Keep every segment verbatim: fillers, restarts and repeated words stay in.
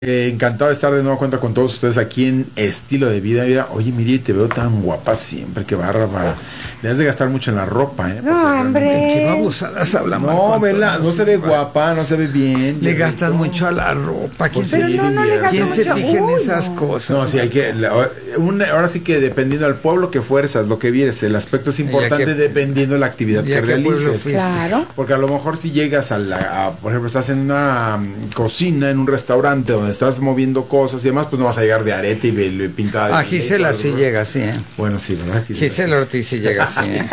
Eh, encantado de estar de nuevo cuenta con todos ustedes aquí en Estilo de Vida. Mira, oye, Miri, te veo tan guapa siempre, qué bárbara. Le has de gastar mucho en la ropa, ¿eh? No, hombre. Qué babosadas hablamos. No, vela, no se ve guapa, no se ve bien. Le gastas mucho a la ropa. ¿Quién, Pues se, sí, no, no le gastas ¿quién mucho. se fija en Uy, esas no. cosas? No, sí, hay que. La, una, ahora sí que dependiendo del pueblo que fuerzas, lo que vieres, el aspecto es importante que- dependiendo de la actividad ya que qué pueblo realices. fuiste. Claro. Porque a lo mejor si llegas a la, a, por ejemplo, estás en una um, cocina, en un restaurante donde estás moviendo cosas y demás, pues no vas a llegar de arete y, y pintada. de Ah, Gisela ley, sí llega, sí, ¿eh? Bueno, sí, ¿verdad? Gisela Ortiz sí llega, sí, ¿eh?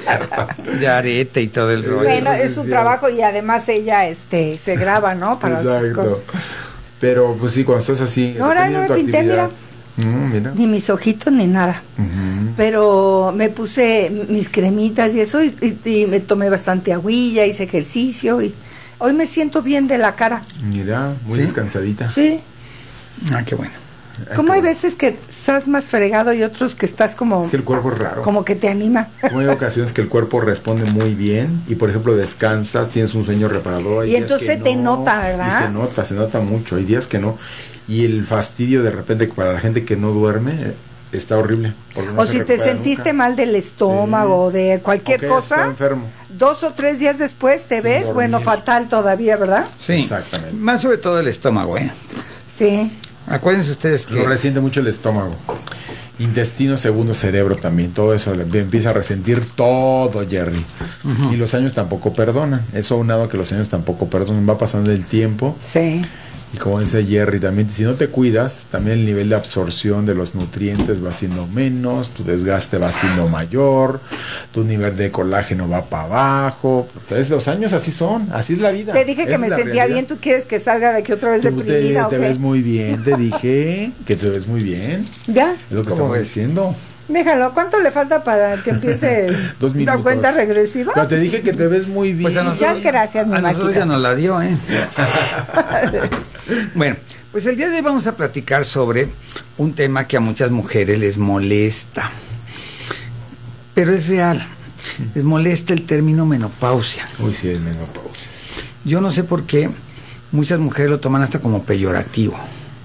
De arete y todo el rollo. Bueno, Eso sí es su es trabajo y además ella este se graba, ¿no? Para sus Exacto. cosas. Pero pues sí, cuando estás así. Ahora dependiendo no de tu me pinté, actividad. Mm, mira. Ni mis ojitos ni nada. Ujú. Pero me puse mis cremitas y eso y, y- y me tomé bastante agüilla, hice ejercicio y hoy me siento bien de la cara. Mira, muy ¿Sí? descansadita. Sí. Ah, qué bueno. Ay, Como qué hay bueno. veces que estás más fregado y otros que estás como Es que el cuerpo es raro. como que te anima. Como hay ocasiones que el cuerpo responde muy bien y, por ejemplo, descansas, tienes un sueño reparador. hay Y días entonces que te no, nota, ¿verdad? Y se nota, se nota mucho. Hay días que no. Y el fastidio de repente para la gente que no duerme eh, está horrible. porque no O se si te recupera sentiste nunca. mal del estómago o de cualquier O que está cosa, enfermo. dos o tres días después te Sin ves, dormir. bueno, fatal todavía, ¿verdad? Sí. Exactamente. Más sobre todo el estómago, ¿eh? Sí. Acuérdense ustedes que... Lo resiente mucho el estómago. Intestino, segundo cerebro también. Todo eso le empieza a resentir todo, Jerry. Y los años tampoco perdonan. Eso aunado a que los años tampoco perdonan. Va pasando el tiempo. Sí. Y como dice Jerry, también si no te cuidas, también el nivel de absorción de los nutrientes va siendo menos, tu desgaste va siendo mayor, tu nivel de colágeno va para abajo. Entonces los años así son, así es la vida. Te dije que Esa me es la sentía realidad. bien, ¿tú quieres que salga de aquí otra vez Tú te, deprimida o te qué? ves muy bien, te dije que te ves muy bien. ¿Ya? Es lo que ¿Cómo estamos ves? diciendo. Déjalo, ¿cuánto le falta para que empiece Dos la minutos. cuenta regresiva? Pero te dije que te ves muy bien. Pues a nosotros, Muchas gracias, mi a nosotros máquina. ya nos la dio, ¿eh? Bueno, pues el día de hoy vamos a platicar sobre un tema que a muchas mujeres les molesta. Pero es real. Les molesta el término menopausia. Uy, sí, es menopausia. Yo no sé por qué muchas mujeres lo toman hasta como peyorativo.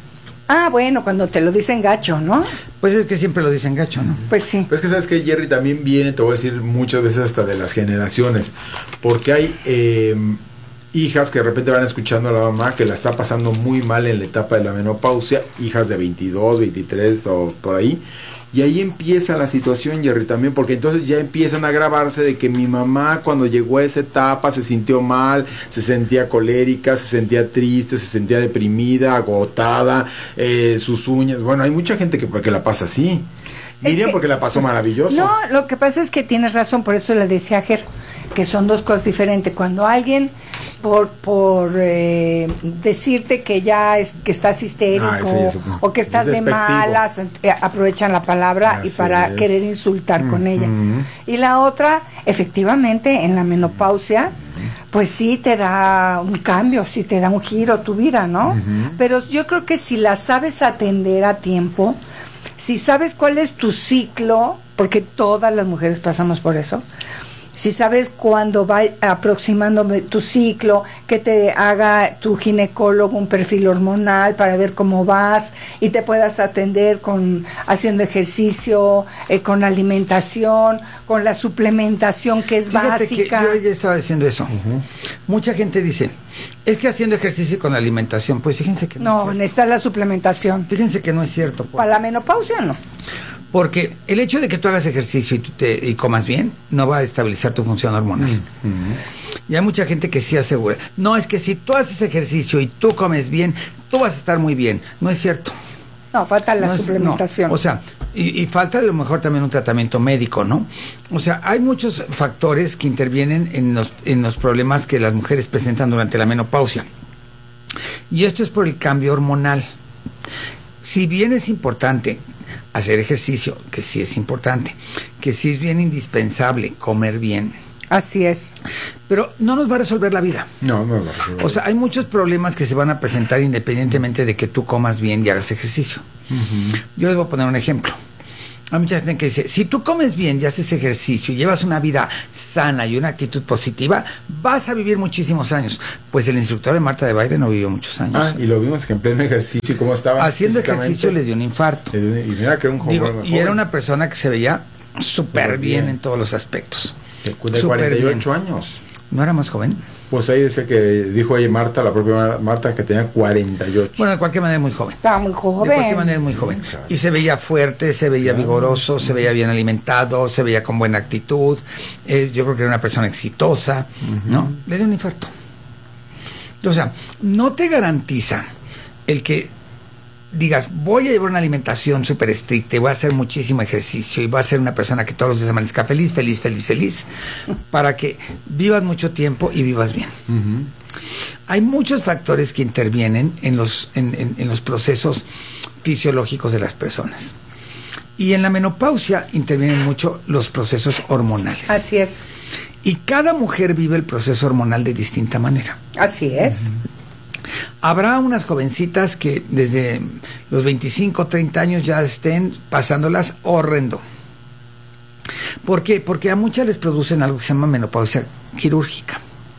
Ah, bueno, cuando te lo dicen gacho, ¿no? Pues es que siempre lo dicen gacho, ¿no? Pues sí. Pero es que sabes que Jerry también viene, te voy a decir muchas veces hasta de las generaciones, porque hay eh, hijas que de repente van escuchando a la mamá que la está pasando muy mal en la etapa de la menopausia, hijas de veintidós, veintitrés o por ahí, y ahí empieza la situación, Jerry, también, porque entonces ya empiezan a agravarse de que mi mamá cuando llegó a esa etapa se sintió mal, se sentía colérica, se sentía triste, se sentía deprimida, agotada, eh, sus uñas, bueno, hay mucha gente que, que la pasa así. Es Miriam que- porque la pasó maravilloso. No, lo que pasa es que tienes razón, por eso le decía a Ger, que son dos cosas diferentes. Cuando alguien, por por eh, decirte que ya es, que estás histérico Ah, ese ya es- o que estás es de despectivo. malas, eh, aprovechan la palabra y Así para es. querer insultar con ella. Ujú. Y la otra, efectivamente, en la menopausia, pues sí te da un cambio, sí te da un giro tu vida, ¿no? Pero yo creo que si la sabes atender a tiempo, si sabes cuál es tu ciclo, porque todas las mujeres pasamos por eso, si sabes cuándo va aproximando tu ciclo, que te haga tu ginecólogo un perfil hormonal para ver cómo vas y te puedas atender con haciendo ejercicio, eh, con alimentación, con la suplementación que es Fíjate que básica. yo ya estaba diciendo eso. Mucha gente dice, es que haciendo ejercicio con la alimentación, pues fíjense que no, No, es cierto. necesita la suplementación. Fíjense que no es cierto. por- Para la menopausia no. Porque el hecho de que tú hagas ejercicio y, tú te, y comas bien, no va a estabilizar tu función hormonal. Y hay mucha gente que sí asegura, no, es que si tú haces ejercicio y tú comes bien, tú vas a estar muy bien. No es cierto. No, falta la No es- suplementación. no. O sea, y, y falta a lo mejor también un tratamiento médico, ¿no? O sea, hay muchos factores que intervienen en los, en los problemas que las mujeres presentan durante la menopausia. Y esto es por el cambio hormonal. Si bien es importante hacer ejercicio, que sí es importante, que sí es bien indispensable comer bien, Así es. pero no nos va a resolver la vida. No, no, no. O sea, hay muchos problemas que se van a presentar independientemente de que tú comas bien y hagas ejercicio. Yo les voy a poner un ejemplo. Hay mucha gente que dice, si tú comes bien y haces ejercicio y llevas una vida sana y una actitud positiva, vas a vivir muchísimos años. Pues el instructor de Marta de baile no vivió muchos años. Ah, y lo vimos que en pleno ejercicio y cómo estaba. Haciendo ejercicio le dio un infarto. Y mira que era un joven. Digo, y era una persona que se veía súper bien en todos los aspectos. De cuarenta y ocho años. ¿No era más joven? Pues ahí dice que dijo ahí Marta, la propia Marta, que tenía cuarenta y ocho. Bueno, de cualquier manera muy joven. Estaba muy joven. De cualquier manera muy joven. Y se veía fuerte, se veía vigoroso, se veía bien alimentado, se veía con buena actitud. Eh, yo creo que era una persona exitosa, uh-huh. ¿no? Le dio un infarto. O sea, no te garantiza el que digas, voy a llevar una alimentación súper estricta y voy a hacer muchísimo ejercicio y voy a ser una persona que todos los días amanezca feliz, feliz, feliz, feliz, para que vivas mucho tiempo y vivas bien. Uh-huh. Hay muchos factores que intervienen en los, en, en, en los procesos fisiológicos de las personas. Y en la menopausia intervienen mucho los procesos hormonales. Así es. Y cada mujer vive el proceso hormonal de distinta manera. Así es. Uh-huh. Habrá unas jovencitas que desde los veinticinco, treinta años ya estén pasándolas horrendo. ¿Por qué? Porque a muchas les producen algo que se llama menopausia quirúrgica.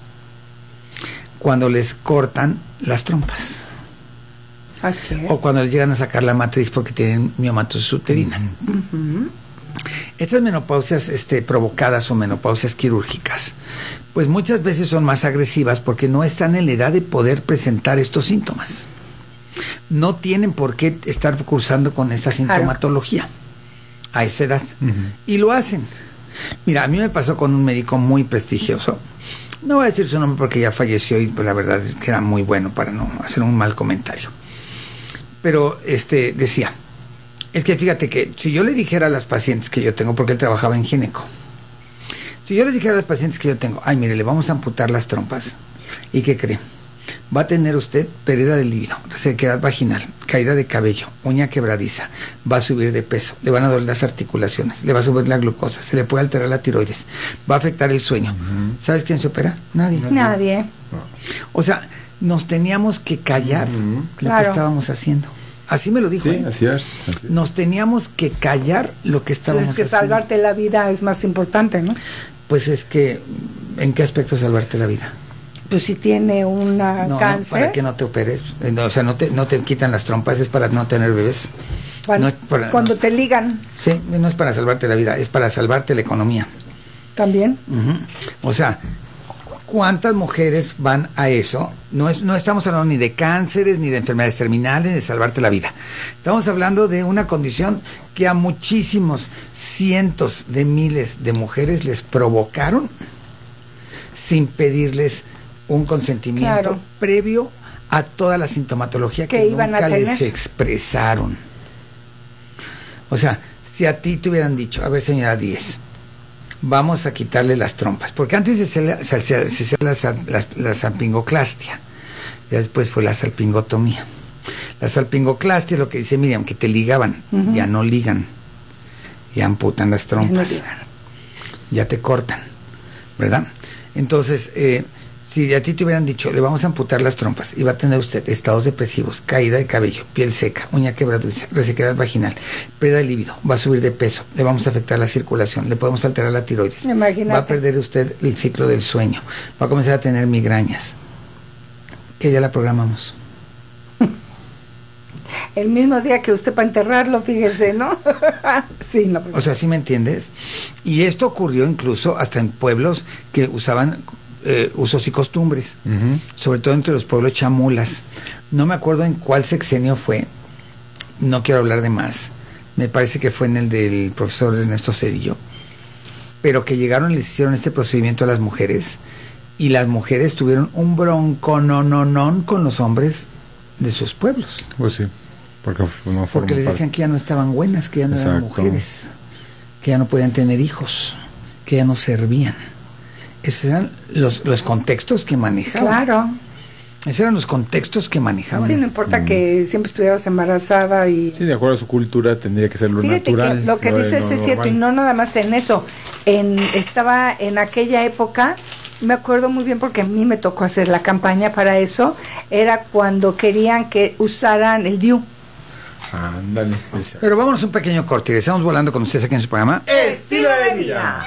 Cuando les cortan las trompas. Okay. O cuando les llegan a sacar la matriz porque tienen miomatosis uterina. Uh-huh. Estas menopausias este, provocadas o menopausias quirúrgicas, pues muchas veces son más agresivas porque no están en la edad de poder presentar estos síntomas. No tienen por qué estar cursando con esta sintomatología a esa edad. Uh-huh. Y lo hacen. Mira, a mí me pasó con un médico muy prestigioso. No voy a decir su nombre porque ya falleció y pues, la verdad es que era muy bueno para no hacer un mal comentario. Pero este decía, es que fíjate que si yo le dijera a las pacientes que yo tengo, porque él trabajaba en gineco, si yo les dijera a las pacientes que yo tengo, ay, mire, le vamos a amputar las trompas, ¿y qué cree? Va a tener usted pérdida de líbido, resequedad vaginal, caída de cabello, uña quebradiza, va a subir de peso, le van a doler las articulaciones, le va a subir la glucosa, se le puede alterar la tiroides, va a afectar el sueño. Uh-huh. ¿Sabes quién se opera? Nadie. Nadie. O sea, nos teníamos que callar uh-huh. lo claro. que estábamos haciendo. Así me lo dijo. Sí, ¿eh? así es, así es. Nos teníamos que callar lo que estábamos haciendo. Es que haciendo. salvarte la vida es más importante, ¿no? Pues es que, ¿en qué aspecto salvarte la vida? Pues si tiene una no, cáncer. No, para que no te operes. No, o sea, no te, no te quitan las trompas, es para no tener bebés. Bueno, no es para, cuando no, te ligan. Sí, no es para salvarte la vida, es para salvarte la economía. También. Uh-huh. O sea, ¿cuántas mujeres van a eso? No, es, no estamos hablando ni de cánceres, ni de enfermedades terminales, ni de salvarte la vida. Estamos hablando de una condición que a muchísimos, cientos de miles de mujeres les provocaron sin pedirles un consentimiento claro. previo a toda la sintomatología que, que nunca les expresaron. O sea, si a ti te hubieran dicho, a ver señora Díez, vamos a quitarle las trompas, porque antes se hacía, se hacía, se hacía la, la, la salpingoclastia, ya después fue la salpingotomía. La salpingoclastia es lo que dice Miriam, que te ligaban, uh-huh. ya no ligan, ya amputan las trompas, no ya te cortan, ¿verdad? Entonces, eh, si a ti te hubieran dicho, le vamos a amputar las trompas y va a tener usted estados depresivos, caída de cabello, piel seca, uña quebradiza, resequedad vaginal, pérdida de líbido, va a subir de peso, le vamos a afectar la circulación, le podemos alterar la tiroides, Imagínate. va a perder usted el ciclo del sueño, va a comenzar a tener migrañas, que ya la programamos. El mismo día que usted para enterrarlo, fíjese, ¿no? Sí, no. O sea, ¿sí me entiendes? Y esto ocurrió incluso hasta en pueblos que usaban eh, usos y costumbres, uh-huh. sobre todo entre los pueblos chamulas. No me acuerdo en cuál sexenio fue, no quiero hablar de más, me parece que fue en el del profesor Ernesto Cedillo, pero que llegaron y les hicieron este procedimiento a las mujeres, y las mujeres tuvieron un bronconononón con los hombres de sus pueblos. Pues sí. Porque, no porque les decían que ya no estaban buenas, que ya no Exacto. eran mujeres, que ya no podían tener hijos, que ya no servían. Esos eran los, los contextos que manejaban. Claro. Esos eran los contextos que manejaban. Sí, no importa mm. que siempre estuvieras embarazada y... Sí, de acuerdo a su cultura tendría que ser lo Fíjate natural. Que lo que lo dices de, es cierto, y no nada más en eso. En, estaba en aquella época... Me acuerdo muy bien porque a mí me tocó hacer la campaña para eso. Era cuando querían que usaran el D I U. Ándale. Esa. Pero vámonos un pequeño corte y estamos volando con ustedes aquí en su programa Estilo de Vida.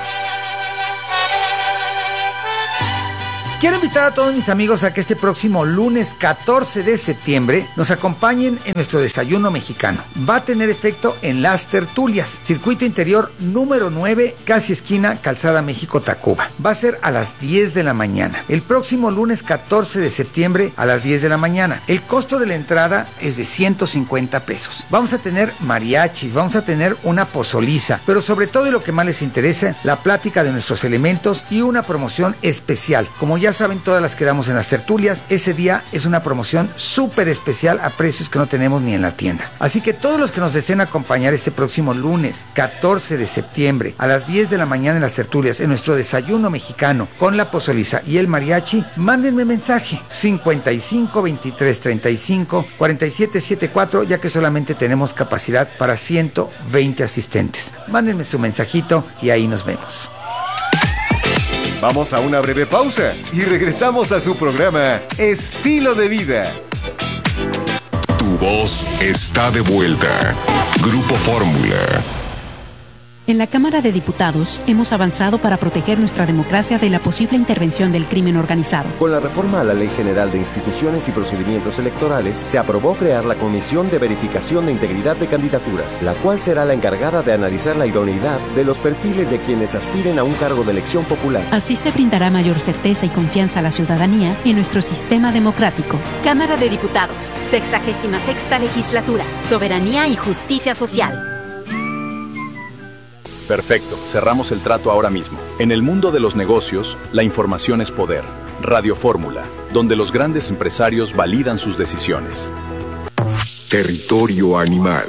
Quiero invitar a todos mis amigos a que este próximo lunes catorce de septiembre nos acompañen en nuestro desayuno mexicano. Va a tener efecto en Las Tertulias, circuito interior número nueve, casi esquina Calzada México-Tacuba. Va a ser a las diez de la mañana. El próximo lunes catorce de septiembre a las diez de la mañana. El costo de la entrada es de ciento cincuenta pesos. Vamos a tener mariachis, vamos a tener una pozoliza, pero sobre todo y lo que más les interesa, la plática de nuestros elementos y una promoción especial. Como ya Ya saben, todas las que damos en Las Tertulias, ese día es una promoción súper especial a precios que no tenemos ni en la tienda. Así que todos los que nos deseen acompañar este próximo lunes catorce de septiembre a las diez de la mañana en Las Tertulias, en nuestro desayuno mexicano con la pozoliza y el mariachi, mándenme mensaje cincuenta y cinco veintitrés treinta y cinco cuarenta y siete setenta y cuatro, ya que solamente tenemos capacidad para ciento veinte asistentes. Mándenme su mensajito y ahí nos vemos. Vamos a una breve pausa y regresamos a su programa Estilo de Vida. Tu voz está de vuelta. Grupo Fórmula. En la Cámara de Diputados hemos avanzado para proteger nuestra democracia de la posible intervención del crimen organizado. Con la reforma a la Ley General de Instituciones y Procedimientos Electorales, se aprobó crear la Comisión de Verificación de Integridad de Candidaturas, la cual será la encargada de analizar la idoneidad de los perfiles de quienes aspiren a un cargo de elección popular. Así se brindará mayor certeza y confianza a la ciudadanía en nuestro sistema democrático. Cámara de Diputados, sexagésima sexta legislatura, Soberanía y Justicia Social. Perfecto, cerramos el trato ahora mismo. En el mundo de los negocios, la información es poder. Radio Fórmula, donde los grandes empresarios validan sus decisiones. Territorio animal.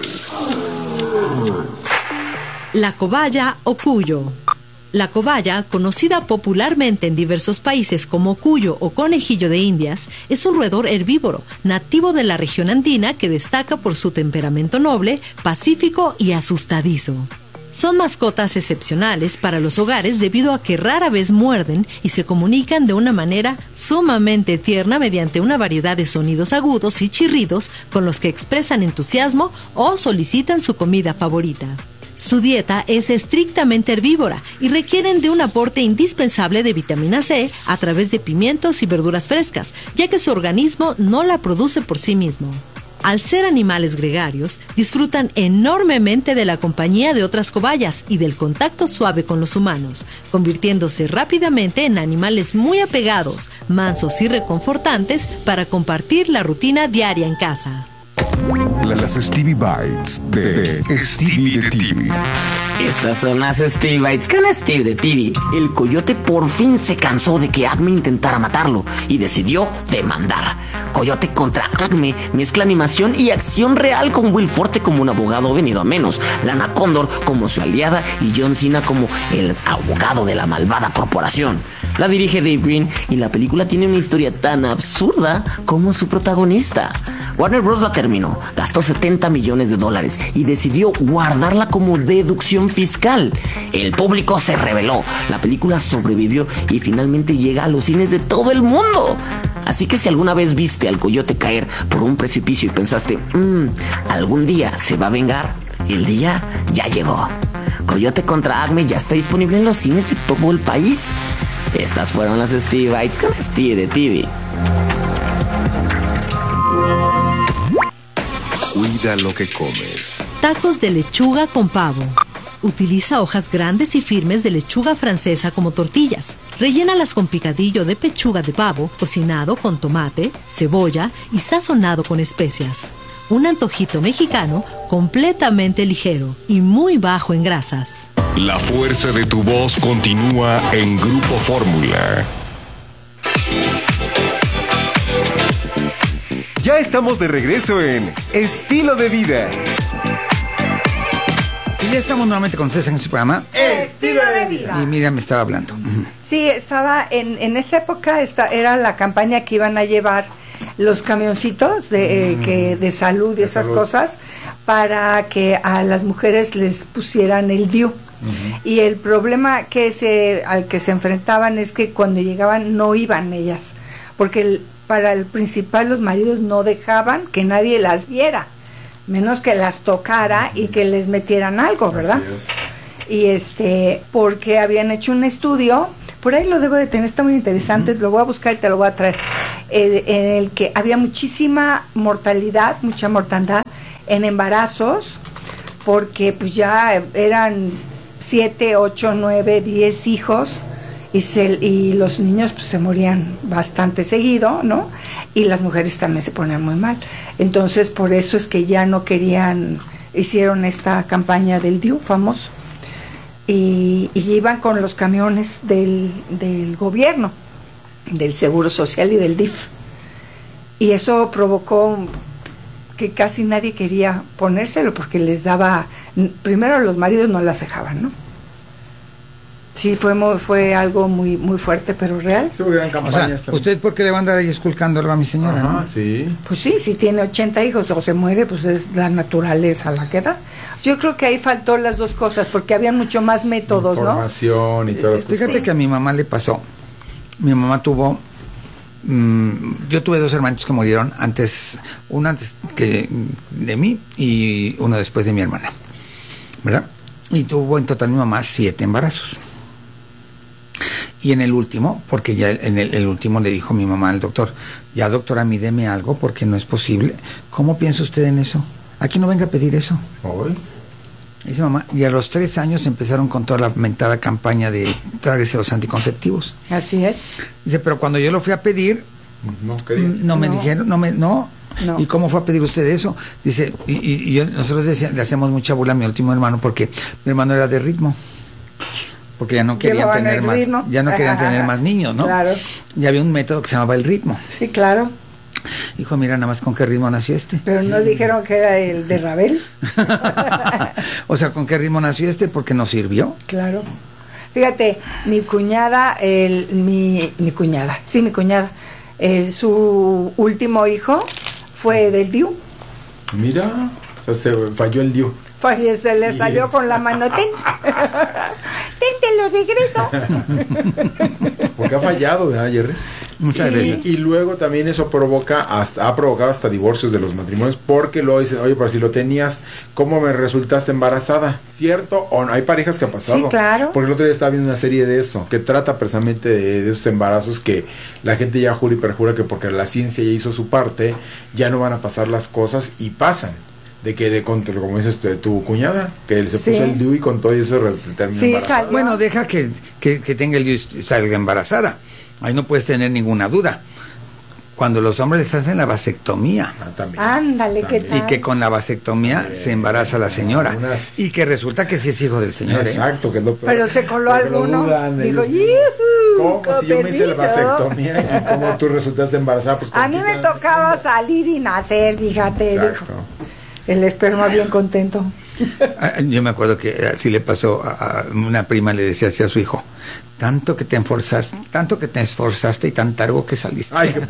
La cobaya o cuyo. La cobaya, conocida popularmente en diversos países como cuyo o conejillo de Indias, es un roedor herbívoro, nativo de la región andina que destaca por su temperamento noble, pacífico y asustadizo. Son mascotas excepcionales para los hogares debido a que rara vez muerden y se comunican de una manera sumamente tierna mediante una variedad de sonidos agudos y chirridos con los que expresan entusiasmo o solicitan su comida favorita. Su dieta es estrictamente herbívora y requieren de un aporte indispensable de vitamina C a través de pimientos y verduras frescas, ya que su organismo no la produce por sí mismo. Al ser animales gregarios, disfrutan enormemente de la compañía de otras cobayas y del contacto suave con los humanos, convirtiéndose rápidamente en animales muy apegados, mansos y reconfortantes para compartir la rutina diaria en casa. Las Stevie Bites de Stevie de T V. Estas son las Stevie Bites con Steve de T V. El coyote por fin se cansó de que Acme intentara matarlo y decidió demandar. Coyote contra Acme mezcla animación y acción real con Will Forte como un abogado venido a menos, Lana Condor como su aliada y John Cena como el abogado de la malvada corporación. La dirige Dave Green y la película tiene una historia tan absurda como su protagonista. Warner Bros. La terminó, gastó setenta millones de dólares y decidió guardarla como deducción fiscal. El público se rebeló, la película sobrevivió y finalmente llega a los cines de todo el mundo. Así que si alguna vez viste al coyote caer por un precipicio y pensaste, mmm, algún día se va a vengar, el día ya llegó. Coyote contra Acme ya está disponible en los cines de todo el país. Estas fueron las Stevie Bites con Steve de T V. Cuida lo que comes. Tacos de lechuga con pavo. Utiliza hojas grandes y firmes de lechuga francesa como tortillas. Rellénalas con picadillo de pechuga de pavo, cocinado con tomate, cebolla y sazonado con especias. Un antojito mexicano completamente ligero y muy bajo en grasas. La fuerza de tu voz continúa en Grupo Fórmula. Ya estamos de regreso en Estilo de Vida. Y ya estamos nuevamente con César en su programa Estilo de Vida. Y Miriam me estaba hablando. Sí, estaba en, en esa época esta, era la campaña que iban a llevar los camioncitos de, eh, que, de salud y de esas salud. cosas para que a las mujeres les pusieran el D I U. Uh-huh. Y el problema que se, al que se enfrentaban es que cuando llegaban no iban ellas, porque el, para el principal los maridos no dejaban que nadie las viera. menos que las tocara y que les metieran algo, ¿verdad? Así es. Y este, porque habían hecho un estudio, por ahí lo debo de tener, está muy interesante, uh-huh. Lo voy a buscar y te lo voy a traer, eh, en el que había muchísima mortalidad, mucha mortandad en embarazos, porque pues ya eran siete, ocho, nueve, diez hijos, y, se, y los niños pues se morían bastante seguido, ¿no? Y las mujeres también se ponían muy mal. Entonces por eso es que ya no querían, hicieron esta campaña del D I U famoso. Y, y iban con los camiones del, del gobierno, del Seguro Social y del D I F. Y eso provocó que casi nadie quería ponérselo porque les daba, primero los maridos no las dejaban, ¿no? Sí, fue muy, fue algo muy muy fuerte, pero real. Sí, gran campaña. O sea, ¿usted por qué le va a andar ahí esculcándolo a mi señora? Ajá, ¿no? sí. Pues sí, si tiene ochenta hijos o se muere, pues es la naturaleza la que da. Yo creo que ahí faltó las dos cosas, porque había mucho más métodos, Información ¿no? y todo eso. Fíjate sí. que a mi mamá le pasó. Mi mamá tuvo... Mmm, yo tuve dos hermanos que murieron antes, uno antes que de mí y uno después de mi hermana, ¿verdad? Y tuvo en total mi mamá siete embarazos. Y en el último, porque ya en el, el último le dijo mi mamá al doctor, ya doctora, a mí deme algo porque no es posible. ¿Cómo piensa usted en eso? Aquí no venga a pedir eso. ¿Hoy? Dice mamá, y a los tres años empezaron con toda la mentada campaña de tráguese los anticonceptivos. Así es. Dice, pero cuando yo lo fui a pedir, no, quería. no me no. dijeron, no me, no. No. ¿Y cómo fue a pedir usted eso? Dice, y, y, y yo, nosotros decía, le hacemos mucha burla a mi último hermano porque mi hermano era de ritmo. Porque ya no querían Llevaban tener el más, ritmo. ya no querían Ajá, tener más niños, ¿no? Claro. Y había un método que se llamaba el ritmo. Sí, claro. Dijo, mira, nada más con qué ritmo nació este. Pero no dijeron que era el de Rabel. O sea, ¿con qué ritmo nació este? Porque nos sirvió. Claro. Fíjate, mi cuñada, el, mi, mi cuñada, sí, mi cuñada, el, su último hijo fue del D I U. Mira, o sea, se falló el D I U. Pues se le salió con la mano, ten, ten, te lo regreso. Porque ha fallado, ¿verdad, Jerry? Muchas Sí, veces. y luego también eso provoca, hasta ha provocado hasta divorcios de los matrimonios, porque luego dicen, oye, pero si lo tenías, ¿cómo me resultaste embarazada? ¿Cierto? O no, hay parejas que ha pasado. Sí, claro. Porque el otro día estaba viendo una serie de eso, que trata precisamente de, de esos embarazos que la gente ya jura y perjura que porque la ciencia ya hizo su parte, ya no van a pasar las cosas y pasan. De que, de contra, como dices, de tu cuñada, que él se Sí. puso el D I U y con todo eso terminó Sí, embarazada. salió. Bueno, deja que, que, que tenga el D I U y salga embarazada. Ahí no puedes tener ninguna duda. Cuando los hombres les hacen la vasectomía. Ah, también. Ándale, ¿qué También. Y tal? que con la vasectomía También. se embaraza la señora. Unas- Y que resulta que sí es hijo del señor. ¿eh? Exacto, que es lo peor. Pero se coló Porque lo alguno. dudan, Digo, ellos ¡yujú! ¿Cómo? Si yo me hice la Copernillo. vasectomía y cómo tú resultaste embarazada, pues A ¿con mí qué me te- tocaba salir y nacer, fíjate. Exacto. Dijo. El esperma bien contento. Ah, Yo me acuerdo que así le pasó a, a una prima, le decía así a su hijo, tanto que te esforzaste, tanto que te esforzaste y tan targo que saliste. Ay, qué po-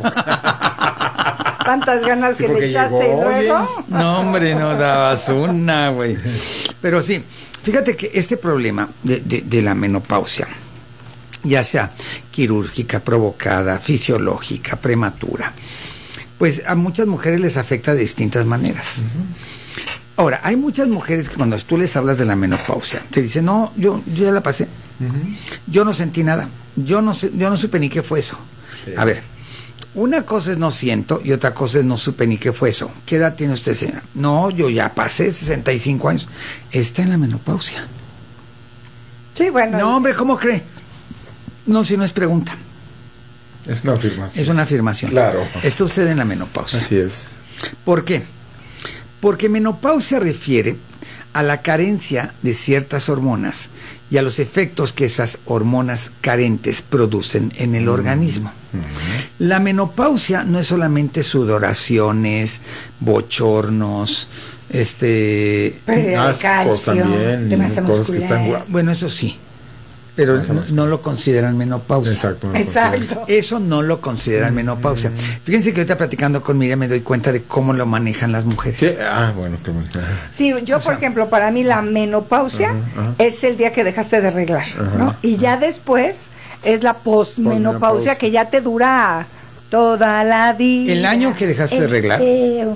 Tantas ganas Sí, que le porque echaste llegó, y luego. oye. No, hombre, no dabas una, güey. Pero sí, fíjate que este problema de, de, de la menopausia, ya sea quirúrgica, provocada, fisiológica, prematura, pues a muchas mujeres les afecta de distintas maneras. Uh-huh. Ahora, hay muchas mujeres que cuando tú les hablas de la menopausia, te dicen, no, yo, yo ya la pasé. Uh-huh. Yo no sentí nada. Yo no sé, yo no supe ni qué fue eso. Sí. A ver, una cosa es no siento y otra cosa es no supe ni qué fue eso. ¿Qué edad tiene usted, señora? No, yo ya pasé sesenta y cinco años. Está en la menopausia. Sí, bueno. No, hombre, ¿cómo cree? No, si no es pregunta. Es una afirmación. Es una afirmación. Claro. Está usted en la menopausia. Así es. ¿Por qué? Porque menopausia refiere a la carencia de ciertas hormonas y a los efectos que esas hormonas carentes producen en el mm. organismo. Mm. La menopausia no es solamente sudoraciones, bochornos, este... Pérdida de calcio, también, de masa muscular. Bueno, eso sí. Pero no, no lo consideran menopausia. Exacto. No Exacto. Eso no lo consideran menopausia. Fíjense que ahorita platicando con Miriam me doy cuenta de cómo lo manejan las mujeres. Sí, ah, bueno, qué bueno. Sí, yo, o por sea, ejemplo, para mí la menopausia uh-huh, uh-huh. es el día que dejaste de arreglar, uh-huh. ¿no? Y ya después es la posmenopausia que ya te dura toda la vida. El año que dejaste de arreglar.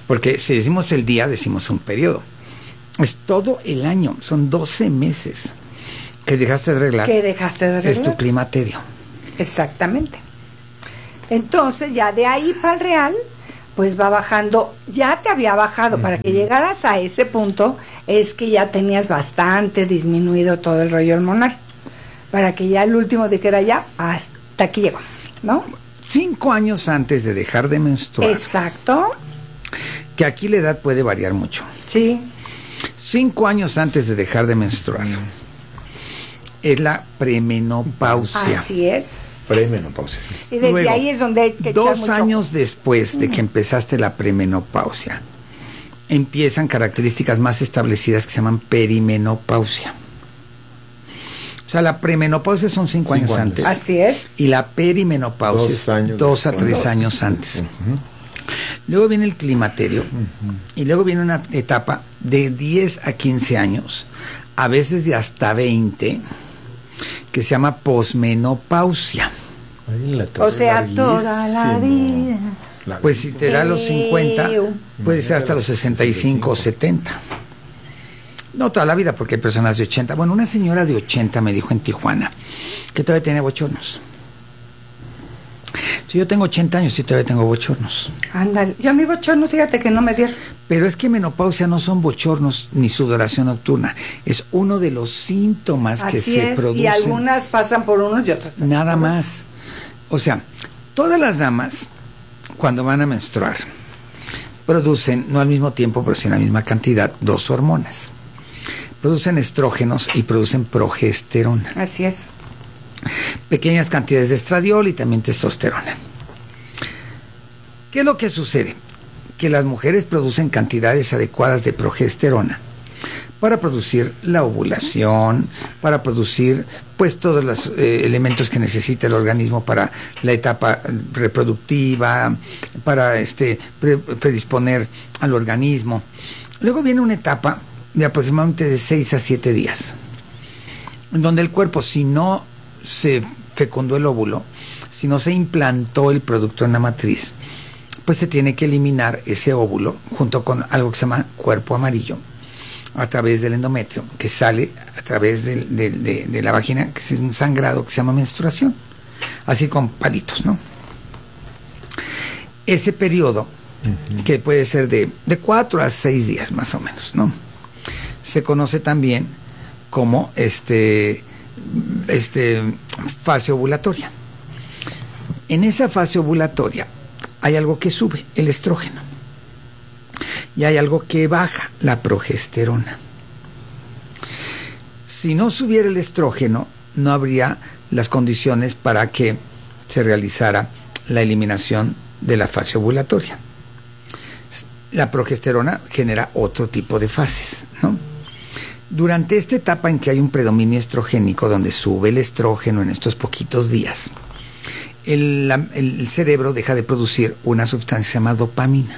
Porque si decimos el día, decimos un periodo. Es todo el año, son doce meses que dejaste de reglar. Que dejaste de reglar. Es tu climaterio. Exactamente. Entonces, ya de ahí para el real, pues va bajando. Ya te había bajado. Uh-huh. Para que llegaras a ese punto, es que ya tenías bastante disminuido todo el rollo hormonal. Para que ya el último dijera ya, hasta aquí llegó, ¿no? Cinco años antes de dejar de menstruar. Exacto. Que aquí la edad puede variar mucho. Sí. Cinco años antes de dejar de menstruar. Mm. Es la premenopausia. Así es. Premenopausia. Y desde Luego, ahí es donde hay que dos mucho. años después de que empezaste la premenopausia, empiezan características más establecidas que se llaman perimenopausia. O sea, la premenopausia son cinco, cinco años, años antes. Así es. Y la perimenopausia dos años es dos después. a tres años antes. Uh-huh. Luego viene el climaterio. Uh-huh. Y luego viene una etapa de diez a quince años, a veces de hasta veinte, que se llama posmenopausia. O sea, toda la vida. Pues si te da los cincuenta, puede ser hasta los sesenta y cinco o setenta. No toda la vida, porque hay personas de ochenta. Bueno, una señora de ochenta me dijo en Tijuana que todavía tiene bochornos. Si yo tengo ochenta años, sí todavía tengo bochornos. Ándale, yo a mi bochorno, fíjate que no me dieron. Pero es que menopausia no son bochornos ni sudoración nocturna. Es uno de los síntomas Así que se es, producen. Y algunas pasan por unos y otras pasan Nada por más. O sea, todas las damas, cuando van a menstruar, producen, no al mismo tiempo, pero sí en la misma cantidad, dos hormonas. Producen estrógenos y producen progesterona. Así es. Pequeñas cantidades de estradiol y también testosterona. ¿Qué es lo que sucede? Que las mujeres producen cantidades adecuadas de progesterona para producir la ovulación, para producir pues todos los eh, elementos que necesita el organismo para la etapa reproductiva, para este pre- predisponer al organismo. Luego viene una etapa de aproximadamente de seis a siete días, en donde el cuerpo, si no se fecundó el óvulo, si no se implantó el producto en la matriz, pues se tiene que eliminar ese óvulo junto con algo que se llama cuerpo amarillo a través del endometrio, que sale a través de, de, de, de la vagina, que es un sangrado que se llama menstruación, así con palitos, ¿no? Ese periodo, uh-huh. que puede ser de, de cuatro a seis días más o menos, ¿no? Se conoce también como este, este fase ovulatoria. En esa fase ovulatoria hay algo que sube, el estrógeno, y hay algo que baja, la progesterona. Si no subiera el estrógeno, no habría las condiciones para que se realizara la eliminación de la fase ovulatoria. La progesterona genera otro tipo de fases, ¿no? Durante esta etapa en que hay un predominio estrogénico, donde sube el estrógeno en estos poquitos días, el, la, el cerebro deja de producir una sustancia que se llama dopamina.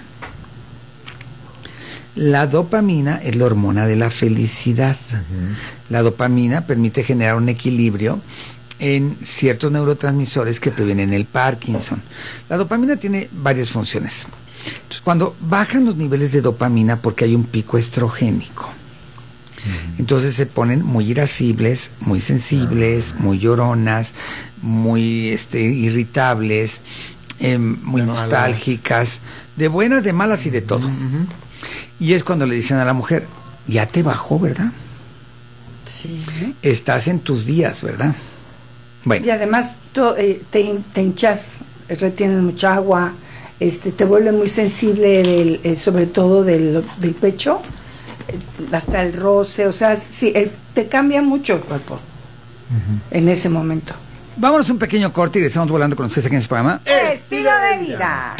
La dopamina es la hormona de la felicidad. Uh-huh. La dopamina permite generar un equilibrio en ciertos neurotransmisores que previenen el Parkinson. La dopamina tiene varias funciones. Entonces, cuando bajan los niveles de dopamina porque hay un pico estrogénico, entonces se ponen muy irascibles, muy sensibles, muy lloronas, muy este, irritables, eh, muy de nostálgicas, malas. De buenas, de malas y de todo. Uh-huh. Y es cuando le dicen a la mujer, ya te bajó, ¿verdad? Sí. Estás en tus días, ¿verdad? Bueno. Y además to, eh, te, te hinchas, retienes mucha agua, este, te vuelve muy sensible, del, eh, sobre todo del, del pecho, hasta el roce, o sea, sí, eh, te cambia mucho el cuerpo uh-huh. en ese momento. Vámonos un pequeño corte y regresamos volando con ustedes aquí en este programa Estilo de Vida.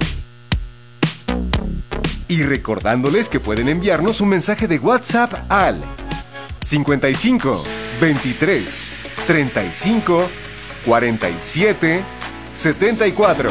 Y recordándoles que pueden enviarnos un mensaje de WhatsApp al cincuenta y cinco, veintitrés, treinta y cinco, cuarenta y siete, setenta y cuatro.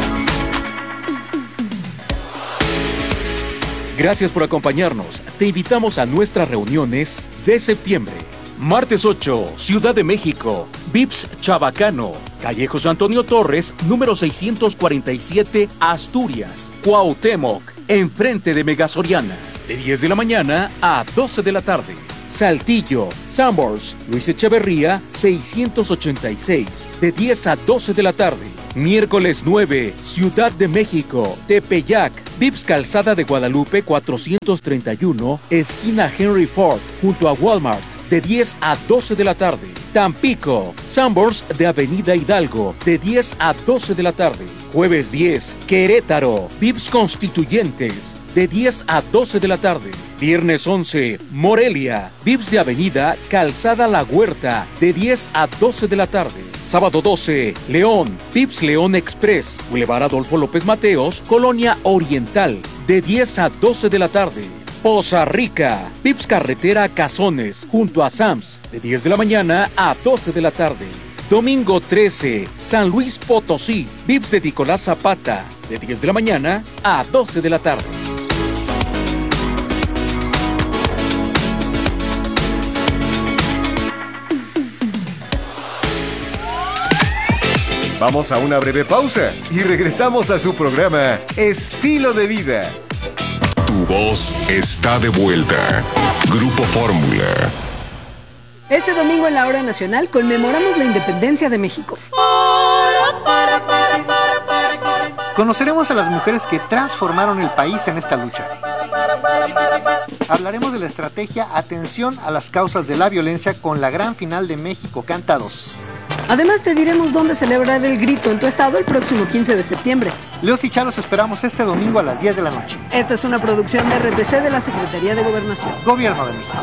Gracias por acompañarnos. Te invitamos a nuestras reuniones de septiembre. Martes ocho, Ciudad de México, Vips Chabacano. calle José Antonio Torres, número seiscientos cuarenta y siete, Asturias, Cuauhtémoc, enfrente de Mega Soriana, de diez de la mañana a doce de la tarde. Saltillo, Sanborns, Luis Echeverría, seiscientos ochenta y seis, de diez a doce de la tarde. Miércoles nueve, Ciudad de México, Tepeyac, Vips Calzada de Guadalupe cuatrocientos treinta y uno, esquina Henry Ford, junto a Walmart, de diez a doce de la tarde. Tampico, Sanborns de Avenida Hidalgo, de diez a doce de la tarde. Jueves diez, Querétaro, Vips Constituyentes, de diez a doce de la tarde. Viernes once, Morelia, Vips de Avenida Calzada La Huerta, de diez a doce de la tarde. Sábado doce, León, Vips León Express, Boulevard Adolfo López Mateos, Colonia Oriental, de diez a doce de la tarde. Poza Rica, Vips Carretera Cazones, junto a Sams, de diez de la mañana a doce de la tarde. Domingo trece, San Luis Potosí, Vips de Nicolás Zapata, de diez de la mañana a doce de la tarde. Vamos a una breve pausa y regresamos a su programa Estilo de Vida. Tu voz está de vuelta. Grupo Fórmula. Este domingo en la Hora Nacional conmemoramos la independencia de México. Conoceremos a las mujeres que transformaron el país en esta lucha. Hablaremos de la estrategia Atención a las causas de la violencia con la gran final de México Canta dos. Además te diremos dónde celebrar el grito en tu estado el próximo quince de septiembre. Leos y Chalos esperamos este domingo a las diez de la noche. Esta es una producción de R T C de la Secretaría de Gobernación. Gobierno de México.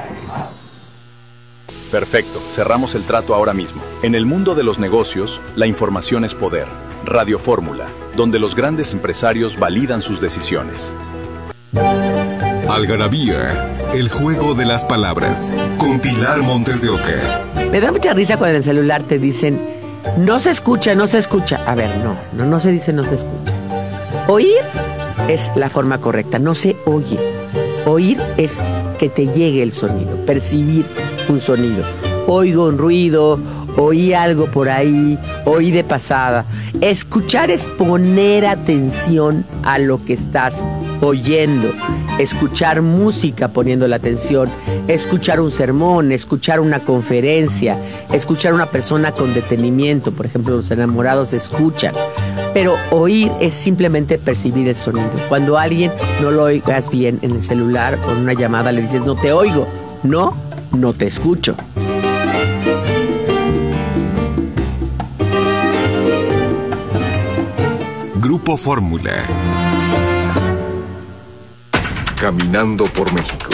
Perfecto, cerramos el trato ahora mismo. En el mundo de los negocios, la información es poder. Radio Fórmula, donde los grandes empresarios validan sus decisiones. Algarabía, el juego de las palabras, con Pilar Montes de Oca. Me da mucha risa cuando en el celular te dicen, no se escucha, no se escucha. A ver, no, no, no se dice no se escucha. Oír es la forma correcta, no se oye. Oír es que te llegue el sonido, percibir un sonido. Oigo un ruido, oí algo por ahí, oí de pasada. Escuchar es poner atención a lo que estás oyendo. Escuchar música poniendo la atención, escuchar un sermón, escuchar una conferencia, escuchar a una persona con detenimiento. Por ejemplo, los enamorados escuchan. Pero oír es simplemente percibir el sonido. Cuando a alguien no lo oigas bien en el celular o en una llamada le dices no te oigo, no, no te escucho. Grupo Fórmula. Caminando por México.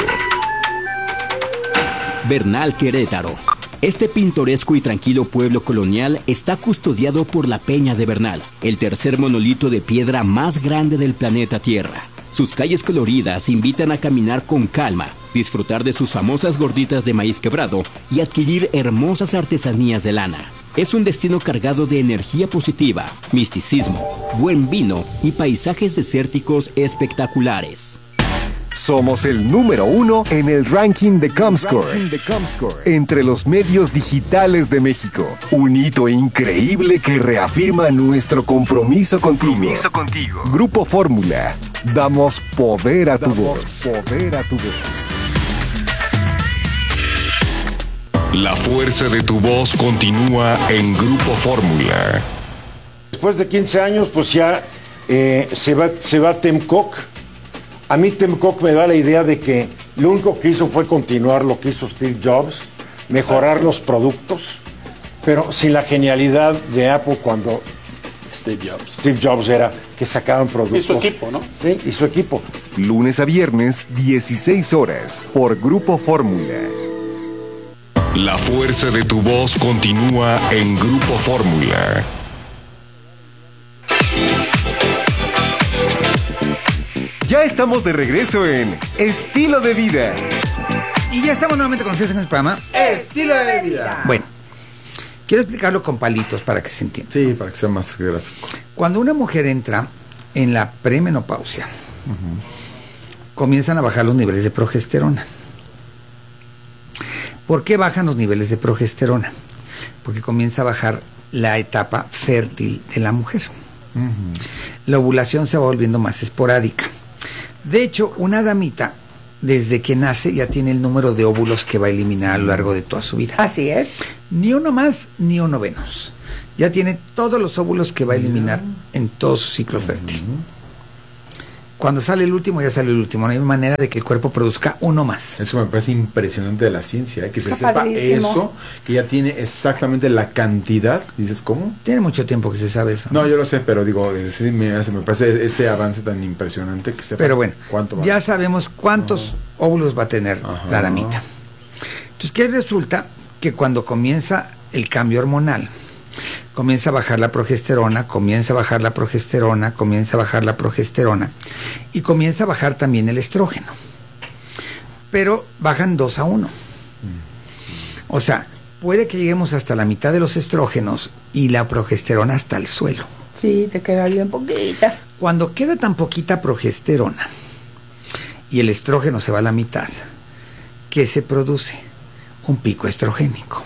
Bernal, Querétaro. Este pintoresco y tranquilo pueblo colonial está custodiado por la Peña de Bernal, el tercer monolito de piedra más grande del planeta Tierra. Sus calles coloridas invitan a caminar con calma, disfrutar de sus famosas gorditas de maíz quebrado y adquirir hermosas artesanías de lana. Es un destino cargado de energía positiva, misticismo, buen vino y paisajes desérticos espectaculares. Somos el número uno en el ranking de Comscore, entre los medios digitales de México. Un hito increíble que reafirma nuestro compromiso contigo. Compromiso contigo. Grupo Fórmula. Damos poder a tu voz. Poder a tu voz. La fuerza de tu voz continúa en Grupo Fórmula. Después de quince años, pues ya eh, se va, se va Tim Cook. A mí Tim Cook me da la idea de que lo único que hizo fue continuar lo que hizo Steve Jobs, mejorar los productos, pero sin la genialidad de Apple cuando Steve Jobs. Steve Jobs era que sacaban productos. Y su equipo, ¿no? Sí, y su equipo. Lunes a viernes, dieciséis horas, por Grupo Fórmula. La fuerza de tu voz continúa en Grupo Fórmula. Ya estamos de regreso en Estilo de Vida. Y ya estamos nuevamente con ustedes en el programa Estilo de Vida. Bueno, quiero explicarlo con palitos para que se entienda. Sí, para que sea más gráfico. Cuando una mujer entra en la premenopausia, uh-huh. comienzan a bajar los niveles de progesterona. ¿Por qué bajan los niveles de progesterona? Porque comienza a bajar la etapa fértil de la mujer. Uh-huh. La ovulación se va volviendo más esporádica. De hecho, una damita, desde que nace, ya tiene el número de óvulos que va a eliminar a lo largo de toda su vida. Así es. Ni uno más, ni uno menos. Ya tiene todos los óvulos que va a eliminar uh-huh. en todo su ciclo fértil. Uh-huh. Cuando sale el último, ya sale el último. No hay manera de que el cuerpo produzca uno más. Eso me parece impresionante de la ciencia, ¿eh? Que se Está sepa padrísimo. eso, que ya tiene exactamente la cantidad. Dices, ¿cómo? Tiene mucho tiempo que se sabe eso. No, yo lo sé, pero digo, sí, me, hace, me parece ese avance tan impresionante que sepa. Pero bueno, cuánto va. Ya sabemos cuántos uh-huh. óvulos va a tener Ajá. la damita. Entonces, ¿qué resulta? Que cuando comienza el cambio hormonal, comienza a bajar la progesterona, comienza a bajar la progesterona, comienza a bajar la progesterona y comienza a bajar también el estrógeno. Pero bajan dos a uno. O sea, puede que lleguemos hasta la mitad de los estrógenos y la progesterona hasta el suelo. Sí, te queda bien poquita. Cuando queda tan poquita progesterona y el estrógeno se va a la mitad, ¿qué se produce? Un pico estrogénico.